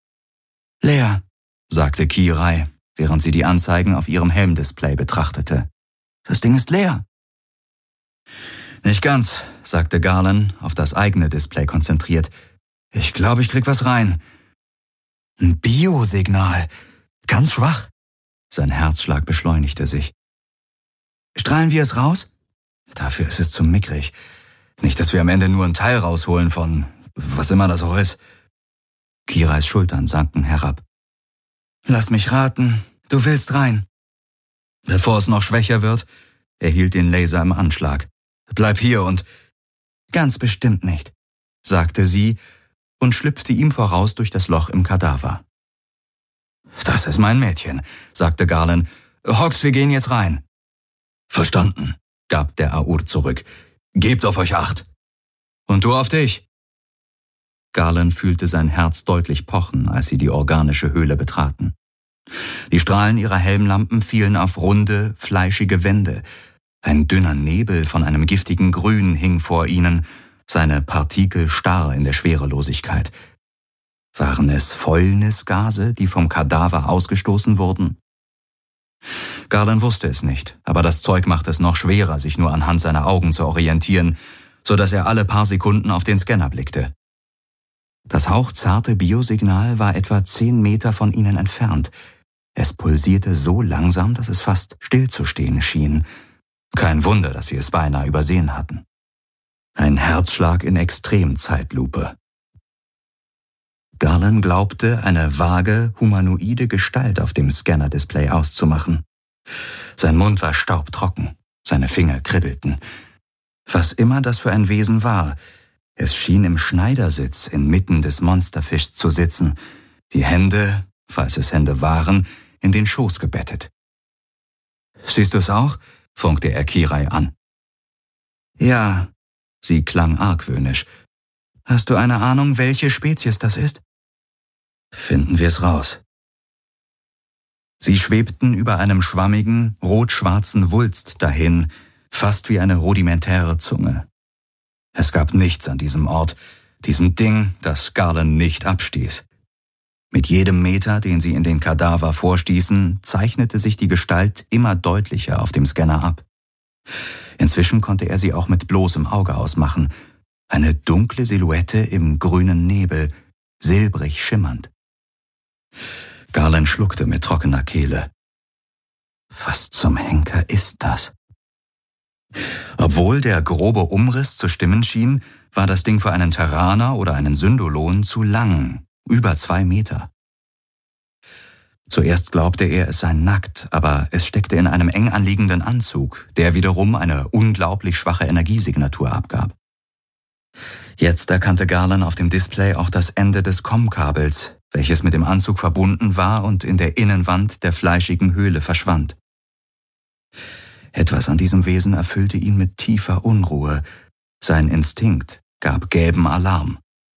leer, sagte Kirai, während sie die Anzeigen auf ihrem Helmdisplay betrachtete. Das Ding ist leer. Nicht ganz, sagte Garland, auf das eigene Display konzentriert. Ich glaube, ich krieg was rein. Ein Biosignal. Ganz schwach. Sein Herzschlag beschleunigte sich. Strahlen wir es raus? Dafür ist es zu mickrig. Nicht, dass wir am Ende nur ein Teil rausholen von was immer das auch ist. Kirais Schultern sanken herab. Lass mich raten, du willst rein. Bevor es noch schwächer wird, er hielt den Laser im Anschlag. Bleib hier und... Ganz bestimmt nicht, sagte sie und schlüpfte ihm voraus durch das Loch im Kadaver. Das ist mein Mädchen, sagte Garland. Hox, wir gehen jetzt rein. Verstanden, gab der Aur zurück. Gebt auf euch Acht. Und du auf dich. Garland fühlte sein Herz deutlich pochen, als sie die organische Höhle betraten. Die Strahlen ihrer Helmlampen fielen auf runde, fleischige Wände. Ein dünner Nebel von einem giftigen Grün hing vor ihnen, seine Partikel starr in der Schwerelosigkeit. Waren es Fäulnisgase, die vom Kadaver ausgestoßen wurden? Garland wusste es nicht, aber das Zeug machte es noch schwerer, sich nur anhand seiner Augen zu orientieren, so dass er alle paar Sekunden auf den Scanner blickte. Das hauchzarte Biosignal war etwa zehn Meter von ihnen entfernt. Es pulsierte so langsam, dass es fast stillzustehen schien. Kein Wunder, dass sie es beinahe übersehen hatten. Ein Herzschlag in Extremzeitlupe. Garland glaubte, eine vage, humanoide Gestalt auf dem Scanner-Display auszumachen. Sein Mund war staubtrocken, seine Finger kribbelten. Was immer das für ein Wesen war, es schien im Schneidersitz inmitten des Monsterfischs zu sitzen, die Hände, falls es Hände waren, in den Schoß gebettet. »Siehst du es auch?« funkte er Kirai an. »Ja«, sie klang argwöhnisch. »Hast du eine Ahnung, welche Spezies das ist?« »Finden wir es raus.« Sie schwebten über einem schwammigen, rot-schwarzen Wulst dahin, fast wie eine rudimentäre Zunge. Es gab nichts an diesem Ort, diesem Ding, das Garland nicht abstieß. Mit jedem Meter, den sie in den Kadaver vorstießen, zeichnete sich die Gestalt immer deutlicher auf dem Scanner ab. Inzwischen konnte er sie auch mit bloßem Auge ausmachen. Eine dunkle Silhouette im grünen Nebel, silbrig schimmernd. Garland schluckte mit trockener Kehle. Was zum Henker ist das? Obwohl der grobe Umriss zu stimmen schien, war das Ding für einen Terraner oder einen Syndolon zu lang, über zwei Meter. Zuerst glaubte er, es sei nackt, aber es steckte in einem eng anliegenden Anzug, der wiederum eine unglaublich schwache Energiesignatur abgab. Jetzt erkannte Garland auf dem Display auch das Ende des Com-Kabels, welches mit dem Anzug verbunden war und in der Innenwand der fleischigen Höhle verschwand. Etwas an diesem Wesen erfüllte ihn mit tiefer Unruhe. Sein Instinkt gab gelben Alarm.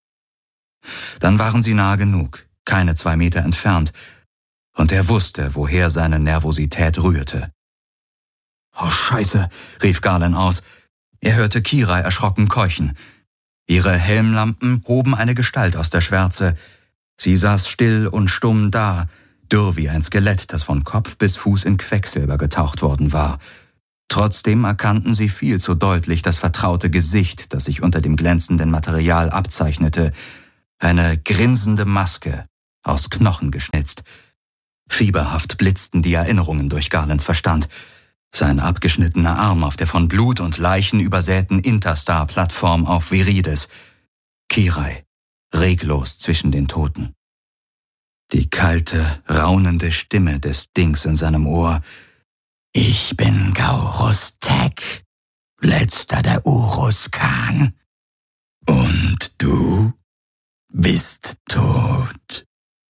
Dann waren sie nah genug, keine zwei Meter entfernt, und er wusste, woher seine Nervosität rührte. »Oh Scheiße«, rief Garland aus. Er hörte Kirai erschrocken keuchen. Ihre Helmlampen hoben eine Gestalt aus der Schwärze. Sie saß still und stumm da, dürr wie ein Skelett, das von Kopf bis Fuß in Quecksilber getaucht worden war. Trotzdem erkannten sie viel zu deutlich das vertraute Gesicht, das sich unter dem glänzenden Material abzeichnete, eine grinsende Maske, aus Knochen geschnitzt. Fieberhaft blitzten die Erinnerungen durch Garlands Verstand. Sein abgeschnittener Arm auf der von Blut und Leichen übersäten Interstar-Plattform auf Virides. Kirai, reglos zwischen den Toten. Die kalte, raunende Stimme des Dings in seinem Ohr. »Ich bin Gaurus Tek, letzter der Urus-Khan. Und du bist tot.«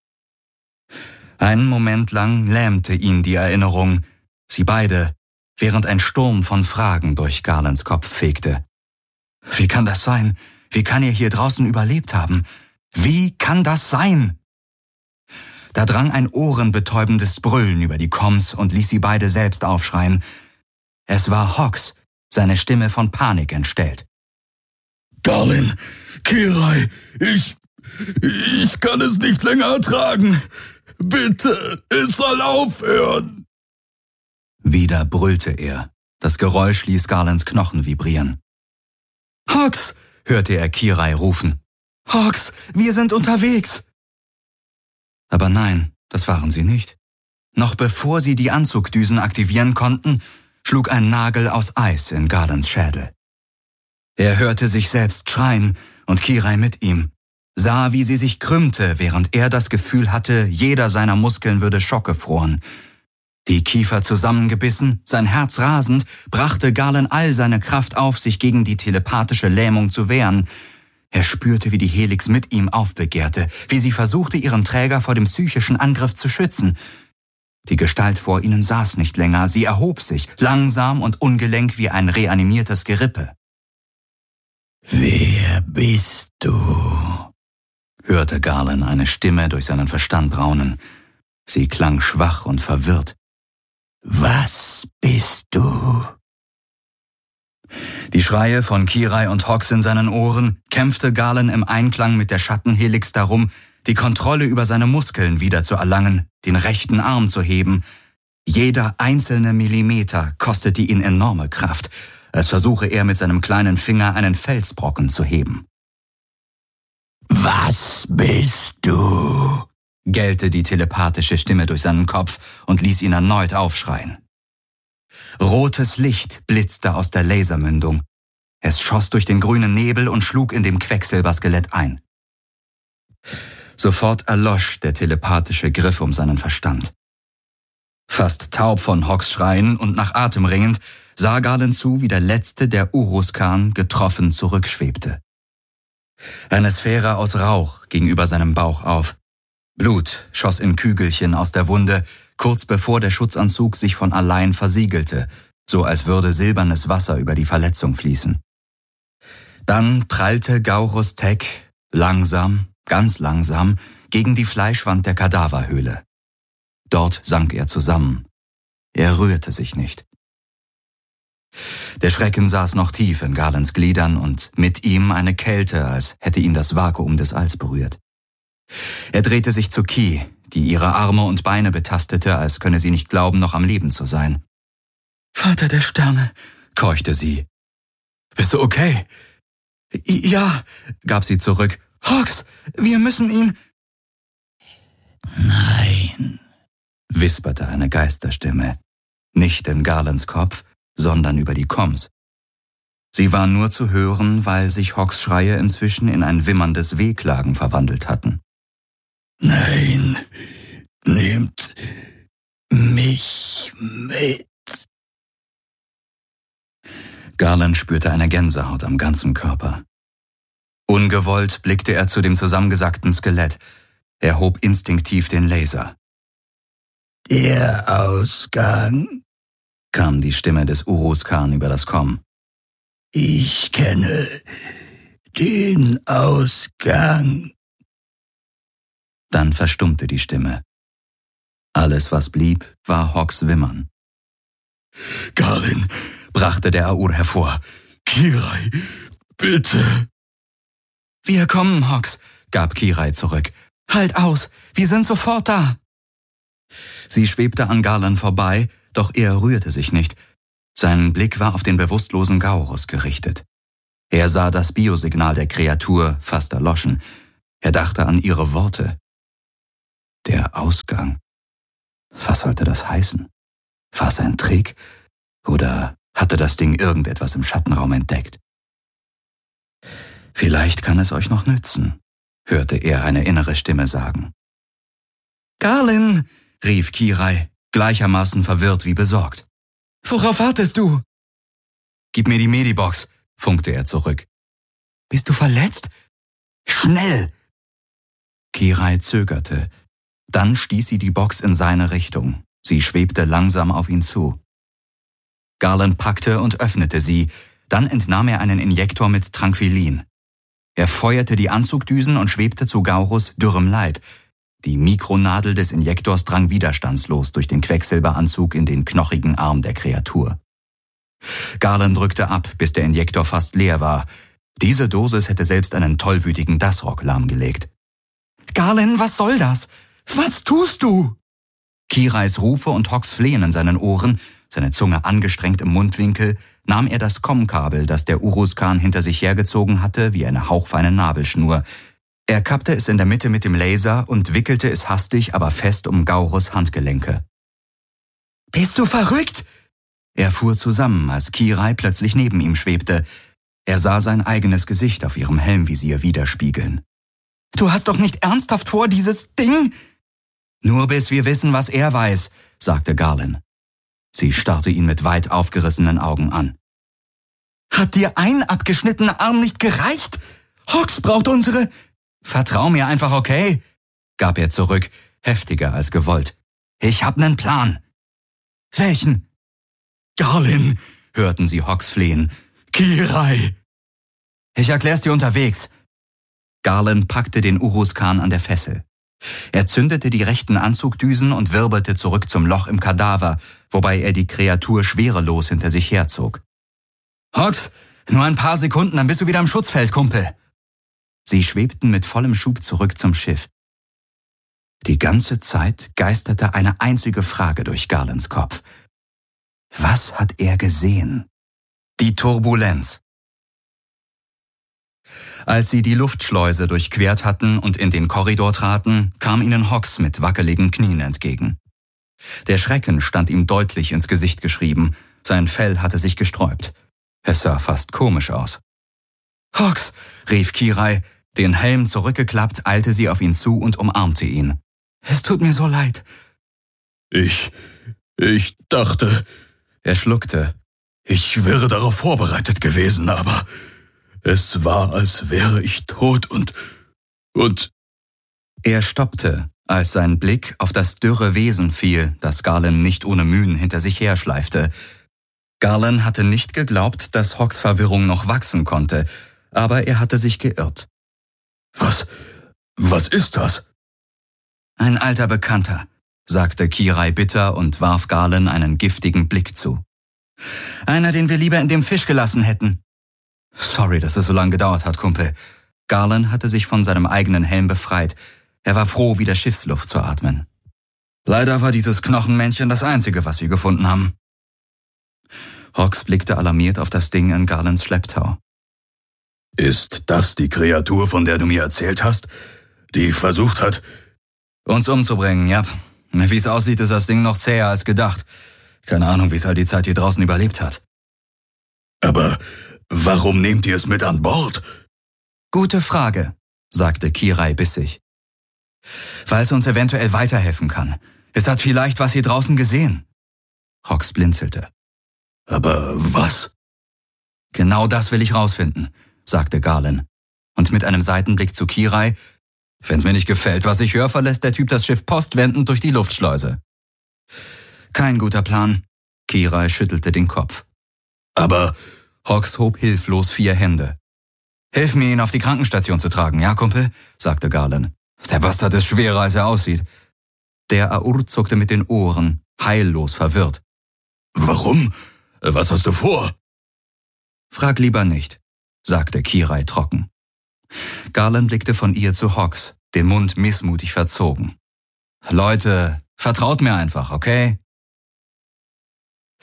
Einen Moment lang lähmte ihn die Erinnerung, sie beide, während ein Sturm von Fragen durch Garlands Kopf fegte. Wie kann das sein? Wie kann er hier draußen überlebt haben? Wie kann das sein? Da drang ein ohrenbetäubendes Brüllen über die Comms und ließ sie beide selbst aufschreien. Es war Hox, seine Stimme von Panik entstellt. »Garland, Kirai, ich... ich kann es nicht länger ertragen. Bitte, es soll aufhören!« Wieder brüllte er. Das Geräusch ließ Garlands Knochen vibrieren. »Hox!« hörte er Kirai rufen. »Hox, wir sind unterwegs!« Aber nein, das waren sie nicht. Noch bevor sie die Anzugdüsen aktivieren konnten, schlug ein Nagel aus Eis in Garlands Schädel. Er hörte sich selbst schreien und Kirai mit ihm, sah, wie sie sich krümmte, während er das Gefühl hatte, jeder seiner Muskeln würde schockgefroren. Die Kiefer zusammengebissen, sein Herz rasend, brachte Garland all seine Kraft auf, sich gegen die telepathische Lähmung zu wehren. Er spürte, wie die Helix mit ihm aufbegehrte, wie sie versuchte, ihren Träger vor dem psychischen Angriff zu schützen. Die Gestalt vor ihnen saß nicht länger, sie erhob sich, langsam und ungelenk wie ein reanimiertes Gerippe. »Wer bist du?« hörte Garland eine Stimme durch seinen Verstand braunen. Sie klang schwach und verwirrt. »Was bist du?« Die Schreie von Kirai und Hox in seinen Ohren kämpfte Garland im Einklang mit der Schattenhelix darum, die Kontrolle über seine Muskeln wieder zu erlangen, den rechten Arm zu heben. Jeder einzelne Millimeter kostete ihn enorme Kraft, als versuche er mit seinem kleinen Finger einen Felsbrocken zu heben. »Was bist du?« gellte die telepathische Stimme durch seinen Kopf und ließ ihn erneut aufschreien. Rotes Licht blitzte aus der Lasermündung. Es schoss durch den grünen Nebel und schlug in dem Quecksilberskelett ein. Sofort erlosch der telepathische Griff um seinen Verstand. Fast taub von Hox Schreien und nach Atem ringend, sah Garland zu, wie der letzte der Urus-Khan getroffen zurückschwebte. Eine Sphäre aus Rauch ging über seinem Bauch auf. Blut schoss in Kügelchen aus der Wunde, kurz bevor der Schutzanzug sich von allein versiegelte, so als würde silbernes Wasser über die Verletzung fließen. Dann prallte Gaurus Tek langsam, ganz langsam, gegen die Fleischwand der Kadaverhöhle. Dort sank er zusammen. Er rührte sich nicht. Der Schrecken saß noch tief in Garlands Gliedern und mit ihm eine Kälte, als hätte ihn das Vakuum des Alls berührt. Er drehte sich zu Ki, die ihre Arme und Beine betastete, als könne sie nicht glauben, noch am Leben zu sein. »Vater der Sterne«, keuchte sie. »Bist du okay?« »Ja«, gab sie zurück. »Hox, wir müssen ihn...« »Nein«, wisperte eine Geisterstimme, nicht in Garlands Kopf, sondern über die Comms. Sie war nur zu hören, weil sich Hox Schreie inzwischen in ein wimmerndes Wehklagen verwandelt hatten. »Nein, nehmt mich mit.« Garland spürte eine Gänsehaut am ganzen Körper. Ungewollt blickte er zu dem zusammengesackten Skelett. Er hob instinktiv den Laser. »Der Ausgang«, kam die Stimme des Urus-Khan über das Komm. »Ich kenne den Ausgang.« Dann verstummte die Stimme. Alles, was blieb, war Hox Wimmern. »Garland«, brachte der Aur hervor. »Kirai, bitte!« »Wir kommen, Hox«, gab Kirai zurück. »Halt aus, wir sind sofort da!« Sie schwebte an Garland vorbei, doch er rührte sich nicht. Sein Blick war auf den bewusstlosen Gaurus gerichtet. Er sah das Biosignal der Kreatur fast erloschen. Er dachte an ihre Worte. Der Ausgang. Was sollte das heißen? War es ein Trick? Oder hatte das Ding irgendetwas im Schattenraum entdeckt? Vielleicht kann es euch noch nützen, hörte er eine innere Stimme sagen. Garlin, rief Kirai, gleichermaßen verwirrt wie besorgt. Worauf wartest du? Gib mir die Medibox, funkte er zurück. Bist du verletzt? Schnell! Kirai zögerte. Dann stieß sie die Box in seine Richtung. Sie schwebte langsam auf ihn zu. Garland packte und öffnete sie. Dann entnahm er einen Injektor mit Tranquilin. Er feuerte die Anzugdüsen und schwebte zu Gaurus dürrem Leib. Die Mikronadel des Injektors drang widerstandslos durch den Quecksilberanzug in den knochigen Arm der Kreatur. Garland drückte ab, bis der Injektor fast leer war. Diese Dosis hätte selbst einen tollwütigen Dasrock lahmgelegt. »Garland, was soll das? Was tust du?« Kirais Rufe und Hawks Flehen in seinen Ohren, seine Zunge angestrengt im Mundwinkel, nahm er das Com-Kabel, das der Uruzkan hinter sich hergezogen hatte, wie eine hauchfeine Nabelschnur. Er kappte es in der Mitte mit dem Laser und wickelte es hastig, aber fest um Gaurus Handgelenke. »Bist du verrückt?« Er fuhr zusammen, als Kirai plötzlich neben ihm schwebte. Er sah sein eigenes Gesicht auf ihrem Helmvisier widerspiegeln. »Du hast doch nicht ernsthaft vor, dieses Ding?« »Nur bis wir wissen, was er weiß«, sagte Garlin. Sie starrte ihn mit weit aufgerissenen Augen an. »Hat dir ein abgeschnittener Arm nicht gereicht? Hawks braucht unsere...« »Vertrau mir einfach, okay?«, gab er zurück, heftiger als gewollt. »Ich hab nen Plan.« »Welchen?« »Garlin«, hörten sie Hawks flehen. »Kirai!« »Ich erklär's dir unterwegs.« Garlin packte den Uruzkan an der Fessel. Er zündete die rechten Anzugdüsen und wirbelte zurück zum Loch im Kadaver, wobei er die Kreatur schwerelos hinter sich herzog. »Hawks, nur ein paar Sekunden, dann bist du wieder im Schutzfeld, Kumpel.« Sie schwebten mit vollem Schub zurück zum Schiff. Die ganze Zeit geisterte eine einzige Frage durch Garlands Kopf. Was hat er gesehen? Die Turbulenz. Als sie die Luftschleuse durchquert hatten und in den Korridor traten, kam ihnen Hawks mit wackeligen Knien entgegen. Der Schrecken stand ihm deutlich ins Gesicht geschrieben, sein Fell hatte sich gesträubt. Es sah fast komisch aus. »Hawks«, rief Kirai, den Helm zurückgeklappt, eilte sie auf ihn zu und umarmte ihn. »Es tut mir so leid.« Ich, ich dachte...« Er schluckte. »Ich wäre darauf vorbereitet gewesen, aber es war, als wäre ich tot und... und...« Er stoppte, als sein Blick auf das dürre Wesen fiel, das Garlin nicht ohne Mühen hinter sich herschleifte. Garlin hatte nicht geglaubt, dass Hawks Verwirrung noch wachsen konnte, aber er hatte sich geirrt. »Was... was ist das?« »Ein alter Bekannter«, sagte Kirai bitter und warf Garlin einen giftigen Blick zu. »Einer, den wir lieber in dem Fisch gelassen hätten.« »Sorry, dass es so lange gedauert hat, Kumpel.« Garlin hatte sich von seinem eigenen Helm befreit. Er war froh, wieder Schiffsluft zu atmen. »Leider war dieses Knochenmännchen das Einzige, was wir gefunden haben.« Hawks blickte alarmiert auf das Ding in Garlins Schlepptau. »Ist das die Kreatur, von der du mir erzählt hast, die versucht hat...« »Uns umzubringen, ja. Wie es aussieht, ist das Ding noch zäher als gedacht. Keine Ahnung, wie es halt die Zeit hier draußen überlebt hat.« »Aber warum nehmt ihr es mit an Bord?« »Gute Frage«, sagte Kirai bissig. »Weil es uns eventuell weiterhelfen kann. Es hat vielleicht was hier draußen gesehen.« Hawks blinzelte. »Aber was?« »Genau das will ich rausfinden«, sagte Garlin. Und mit einem Seitenblick zu Kirai: »Wenn's mir nicht gefällt, was ich höre, verlässt der Typ das Schiff postwendend durch die Luftschleuse.« »Kein guter Plan.« Kirai schüttelte den Kopf. »Aber...« Hawks hob hilflos vier Hände. »Hilf mir, ihn auf die Krankenstation zu tragen, ja, Kumpel?«, sagte Garlin. »Der Bastard ist schwerer, als er aussieht.« Der Aur zuckte mit den Ohren, heillos verwirrt. »Warum? Was hast du vor?« »Frag lieber nicht«, sagte Kirai trocken. Garlin blickte von ihr zu Hawks, den Mund missmutig verzogen. »Leute, vertraut mir einfach, okay?«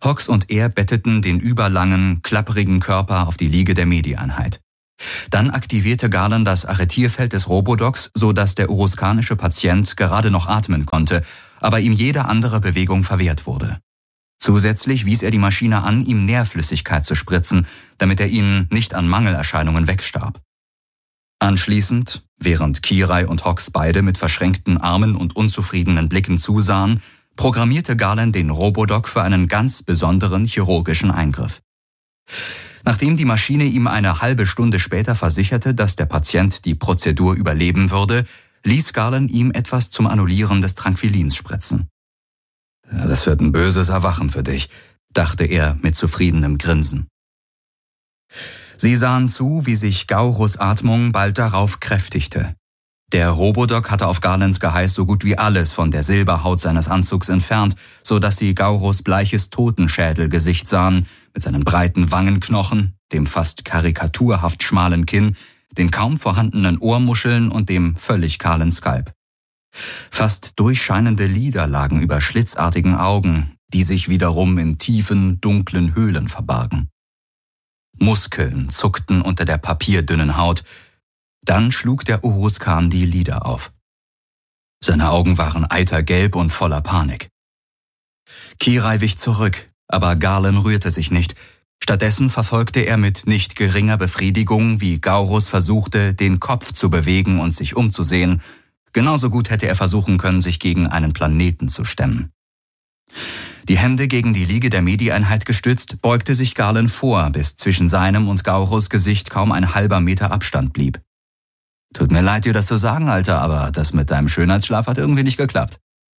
Hawks und er betteten den überlangen, klapprigen Körper auf die Liege der Medi-Einheit. Dann aktivierte Garland das Arretierfeld des Robodocs, so dass der uruskanische Patient gerade noch atmen konnte, aber ihm jede andere Bewegung verwehrt wurde. Zusätzlich wies er die Maschine an, ihm Nährflüssigkeit zu spritzen, damit er ihnen nicht an Mangelerscheinungen wegstarb. Anschließend, während Kirai und Hawks beide mit verschränkten Armen und unzufriedenen Blicken zusahen, programmierte Garland den Robodoc für einen ganz besonderen chirurgischen Eingriff. Nachdem die Maschine ihm eine halbe Stunde später versicherte, dass der Patient die Prozedur überleben würde, ließ Garland ihm etwas zum Annullieren des Tranquilins spritzen. Ja, das wird ein böses Erwachen für dich, dachte er mit zufriedenem Grinsen. Sie sahen zu, wie sich Gaurus Atmung bald darauf kräftigte. Der Robodoc hatte auf Garlands Geheiß so gut wie alles von der Silberhaut seines Anzugs entfernt, so dass sie Gaurus bleiches Totenschädelgesicht sahen, mit seinen breiten Wangenknochen, dem fast karikaturhaft schmalen Kinn, den kaum vorhandenen Ohrmuscheln und dem völlig kahlen Skalp. Fast durchscheinende Lider lagen über schlitzartigen Augen, die sich wiederum in tiefen, dunklen Höhlen verbargen. Muskeln zuckten unter der papierdünnen Haut. Dann schlug der Uruskan die Lider auf. Seine Augen waren eitergelb und voller Panik. Kirai wich zurück, aber Garland rührte sich nicht. Stattdessen verfolgte er mit nicht geringer Befriedigung, wie Gaurus versuchte, den Kopf zu bewegen und sich umzusehen. Genauso gut hätte er versuchen können, sich gegen einen Planeten zu stemmen. Die Hände gegen die Liege der Medi-Einheit gestützt, beugte sich Garland vor, bis zwischen seinem und Gaurus Gesicht kaum ein halber Meter Abstand blieb. »Tut mir leid, dir das zu sagen, Alter, aber das mit deinem Schönheitsschlaf hat irgendwie nicht geklappt.«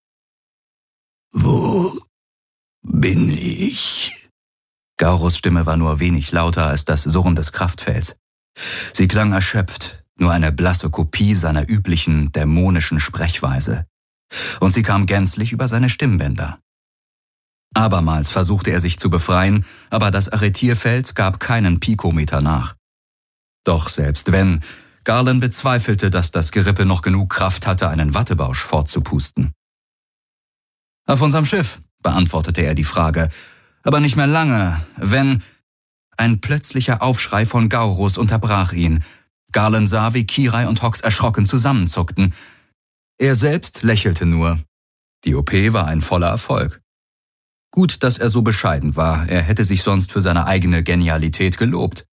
»Wo bin ich?« Gaurus Stimme war nur wenig lauter als das Surren des Kraftfelds. Sie klang erschöpft, nur eine blasse Kopie seiner üblichen dämonischen Sprechweise. Und sie kam gänzlich über seine Stimmbänder. Abermals versuchte er sich zu befreien, aber das Arretierfeld gab keinen Pikometer nach. Doch selbst wenn, Garland bezweifelte, dass das Gerippe noch genug Kraft hatte, einen Wattebausch fortzupusten. »Auf unserem Schiff«, beantwortete er die Frage, »aber nicht mehr lange, wenn...« Ein plötzlicher Aufschrei von Gaurus unterbrach ihn. Garland sah, wie Kirai und Hawks erschrocken zusammenzuckten. Er selbst lächelte nur. Die O P war ein voller Erfolg. Gut, dass er so bescheiden war, er hätte sich sonst für seine eigene Genialität gelobt.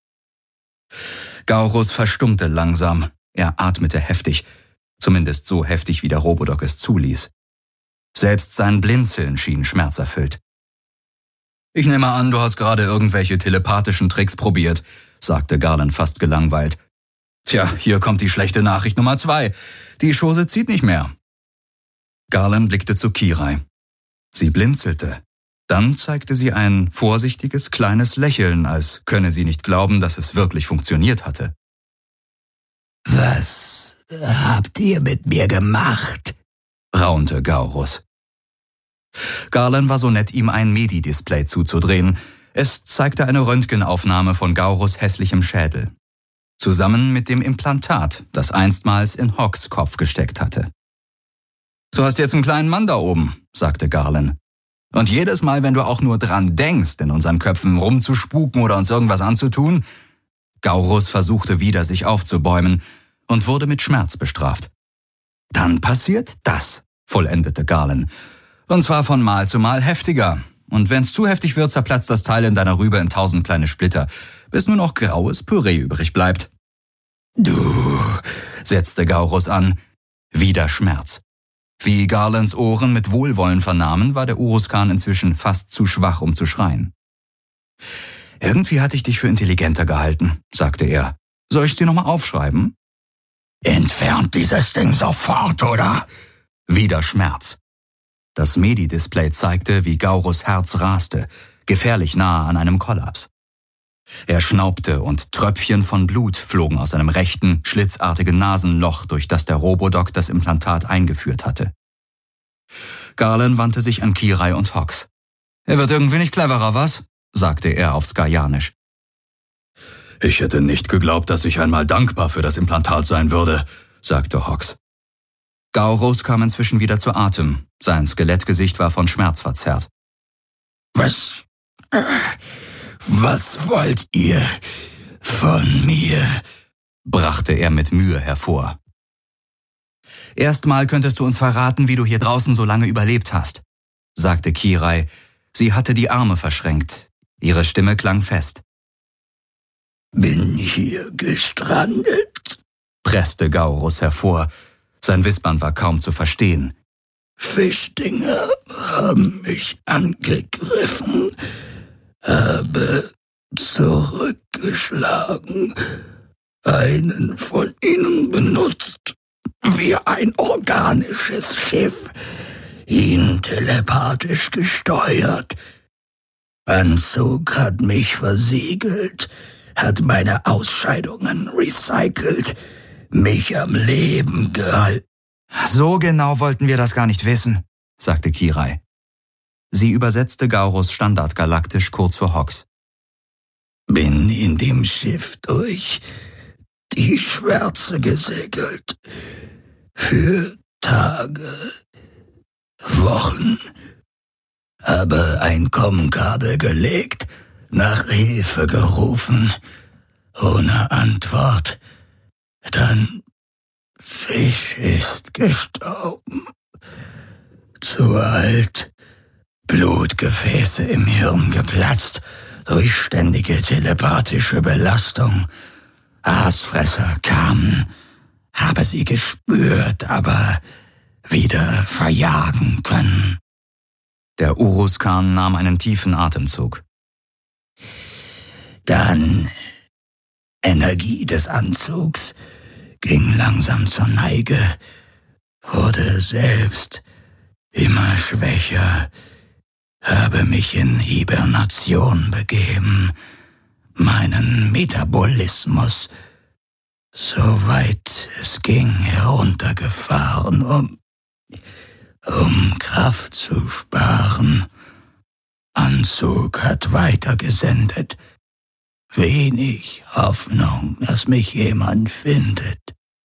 Gaurus verstummte langsam, er atmete heftig, zumindest so heftig, wie der Robodoc es zuließ. Selbst sein Blinzeln schien schmerzerfüllt. »Ich nehme an, du hast gerade irgendwelche telepathischen Tricks probiert«, sagte Garland fast gelangweilt. »Tja, hier kommt die schlechte Nachricht Nummer zwei. Die Chose zieht nicht mehr.« Garland blickte zu Kirai. Sie blinzelte. Dann zeigte sie ein vorsichtiges, kleines Lächeln, als könne sie nicht glauben, dass es wirklich funktioniert hatte. »Was habt ihr mit mir gemacht?« raunte Gaurus. Garland war so nett, ihm ein Medi-Display zuzudrehen. Es zeigte eine Röntgenaufnahme von Gaurus hässlichem Schädel. Zusammen mit dem Implantat, das einstmals in Hawks Kopf gesteckt hatte. »Du hast jetzt einen kleinen Mann da oben«, sagte Garland. »Und jedes Mal, wenn du auch nur dran denkst, in unseren Köpfen rumzuspuken oder uns irgendwas anzutun...« Gaurus versuchte wieder, sich aufzubäumen und wurde mit Schmerz bestraft. »Dann passiert das«, vollendete Garland. »Und zwar von Mal zu Mal heftiger. Und wenn's zu heftig wird, zerplatzt das Teil in deiner Rübe in tausend kleine Splitter, bis nur noch graues Püree übrig bleibt.« »Du«, setzte Gaurus an. Wieder Schmerz. Wie Garlands Ohren mit Wohlwollen vernahmen, war der Uruskan inzwischen fast zu schwach, um zu schreien. »Irgendwie hatte ich dich für intelligenter gehalten«, sagte er. »Soll ich's dir nochmal aufschreiben?« »Entfernt dieses Ding sofort, oder?« Wieder Schmerz. Das Medi-Display zeigte, wie Gaurus Herz raste, gefährlich nahe an einem Kollaps. Er schnaubte und Tröpfchen von Blut flogen aus seinem rechten, schlitzartigen Nasenloch, durch das der Robodoc das Implantat eingeführt hatte. Garland wandte sich an Kirai und Hawks. »Er wird irgendwie nicht cleverer, was?« sagte er auf Skajanisch. »Ich hätte nicht geglaubt, dass ich einmal dankbar für das Implantat sein würde«, sagte Hawks. Gaurus kam inzwischen wieder zu Atem. Sein Skelettgesicht war von Schmerz verzerrt. Was, was wollt ihr von mir?« brachte er mit Mühe hervor. »Erstmal könntest du uns verraten, wie du hier draußen so lange überlebt hast«, sagte Kirai. Sie hatte die Arme verschränkt. Ihre Stimme klang fest. »Bin hier gestrandet«, presste Gaurus hervor. Sein Wispern war kaum zu verstehen. »Fischdinger haben mich angegriffen, habe zurückgeschlagen, einen von ihnen benutzt, wie ein organisches Schiff, ihn telepathisch gesteuert. Anzug hat mich versiegelt, hat meine Ausscheidungen recycelt, mich am Leben gehalten.« »So genau wollten wir das gar nicht wissen«, sagte Kirai. Sie übersetzte Gaurus standardgalaktisch kurz vor Hox. »Bin in dem Schiff durch die Schwärze gesegelt, für Tage, Wochen, habe ein Kommkabel gelegt, nach Hilfe gerufen, ohne Antwort. Dann Fisch ist gestorben, zu alt, Blutgefäße im Hirn geplatzt durch ständige telepathische Belastung. Aasfresser kamen, habe sie gespürt, aber wieder verjagen können.« Der Urus-Khan nahm einen tiefen Atemzug. Dann Energie des Anzugs ging langsam zur Neige, wurde selbst immer schwächer, habe mich in Hibernation begeben, meinen Metabolismus, soweit es ging, heruntergefahren, um, um Kraft zu sparen. Anzug hat weitergesendet. Wenig Hoffnung, dass mich jemand findet.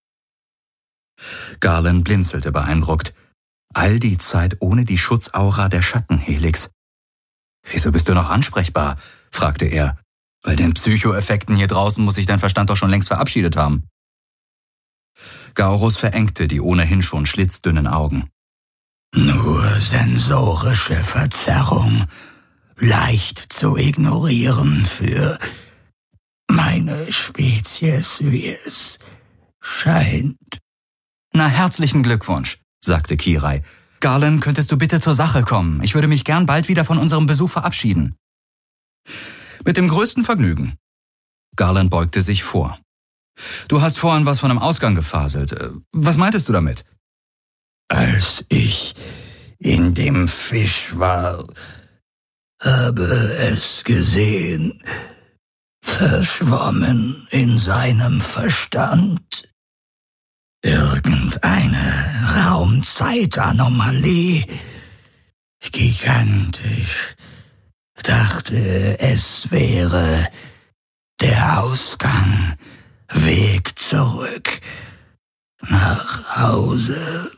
Garland blinzelte beeindruckt. All die Zeit ohne die Schutzaura der Schattenhelix. »Wieso bist du noch ansprechbar?« fragte er. »Bei den Psychoeffekten hier draußen muss sich dein Verstand doch schon längst verabschiedet haben.« Gaurus verengte die ohnehin schon schlitzdünnen Augen. »Nur sensorische Verzerrung, leicht zu ignorieren für meine Spezies, wie es scheint.« »Na, herzlichen Glückwunsch«, sagte Kirai. »Garland, könntest du bitte zur Sache kommen? Ich würde mich gern bald wieder von unserem Besuch verabschieden.« »Mit dem größten Vergnügen.« Garland beugte sich vor. »Du hast vorhin was von einem Ausgang gefaselt. Was meintest du damit?« »Als ich in dem Fisch war, habe es gesehen, verschwommen in seinem Verstand. Irgendeine Raumzeitanomalie, gigantisch, dachte, es wäre der Ausgang, Weg zurück nach Hause.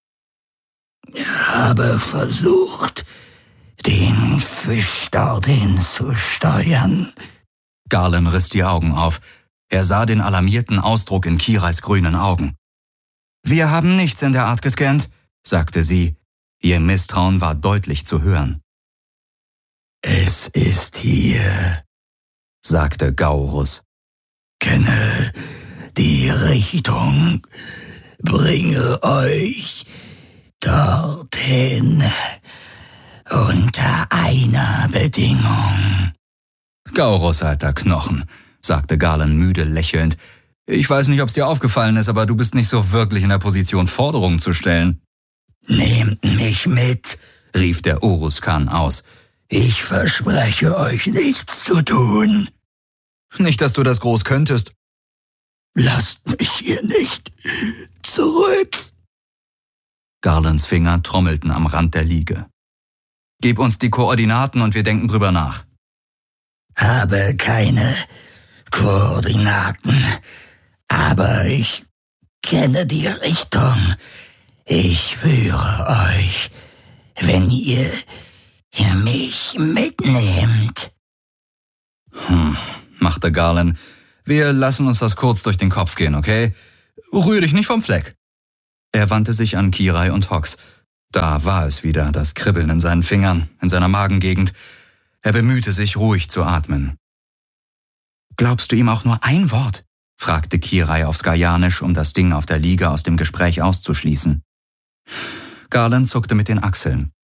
Habe versucht, den Fisch dorthin zu steuern.« Garland riss die Augen auf. Er sah den alarmierten Ausdruck in Kirais grünen Augen. »Wir haben nichts in der Art gescannt«, sagte sie. Ihr Misstrauen war deutlich zu hören. »Es ist hier«, sagte Gaurus. »Kenne die Richtung, bringe euch dorthin, unter einer Bedingung.« »Gaurus, alter Knochen«, sagte Garland müde lächelnd. »Ich weiß nicht, ob es dir aufgefallen ist, aber du bist nicht so wirklich in der Position, Forderungen zu stellen.« »Nehmt mich mit«, rief der Urus-Khan aus. »Ich verspreche euch nichts zu tun.« »Nicht, dass du das groß könntest.« »Lasst mich hier nicht zurück.« Garlands Finger trommelten am Rand der Liege. »Gib uns die Koordinaten und wir denken drüber nach.« »Habe keine Koordinaten, aber ich kenne die Richtung. Ich führe euch, wenn ihr ihr mich mitnehmt. Hm, machte Garland. Wir lassen uns das kurz durch den Kopf gehen, okay? Rühr dich nicht vom Fleck. Er wandte sich an Kirai und Hox. Da war es wieder, das Kribbeln in seinen Fingern, in seiner Magengegend. Er bemühte sich, ruhig zu atmen. »Glaubst du ihm auch nur ein Wort?« fragte Kirai auf Skajanisch, um das Ding auf der Liege aus dem Gespräch auszuschließen. Garland zuckte mit den Achseln.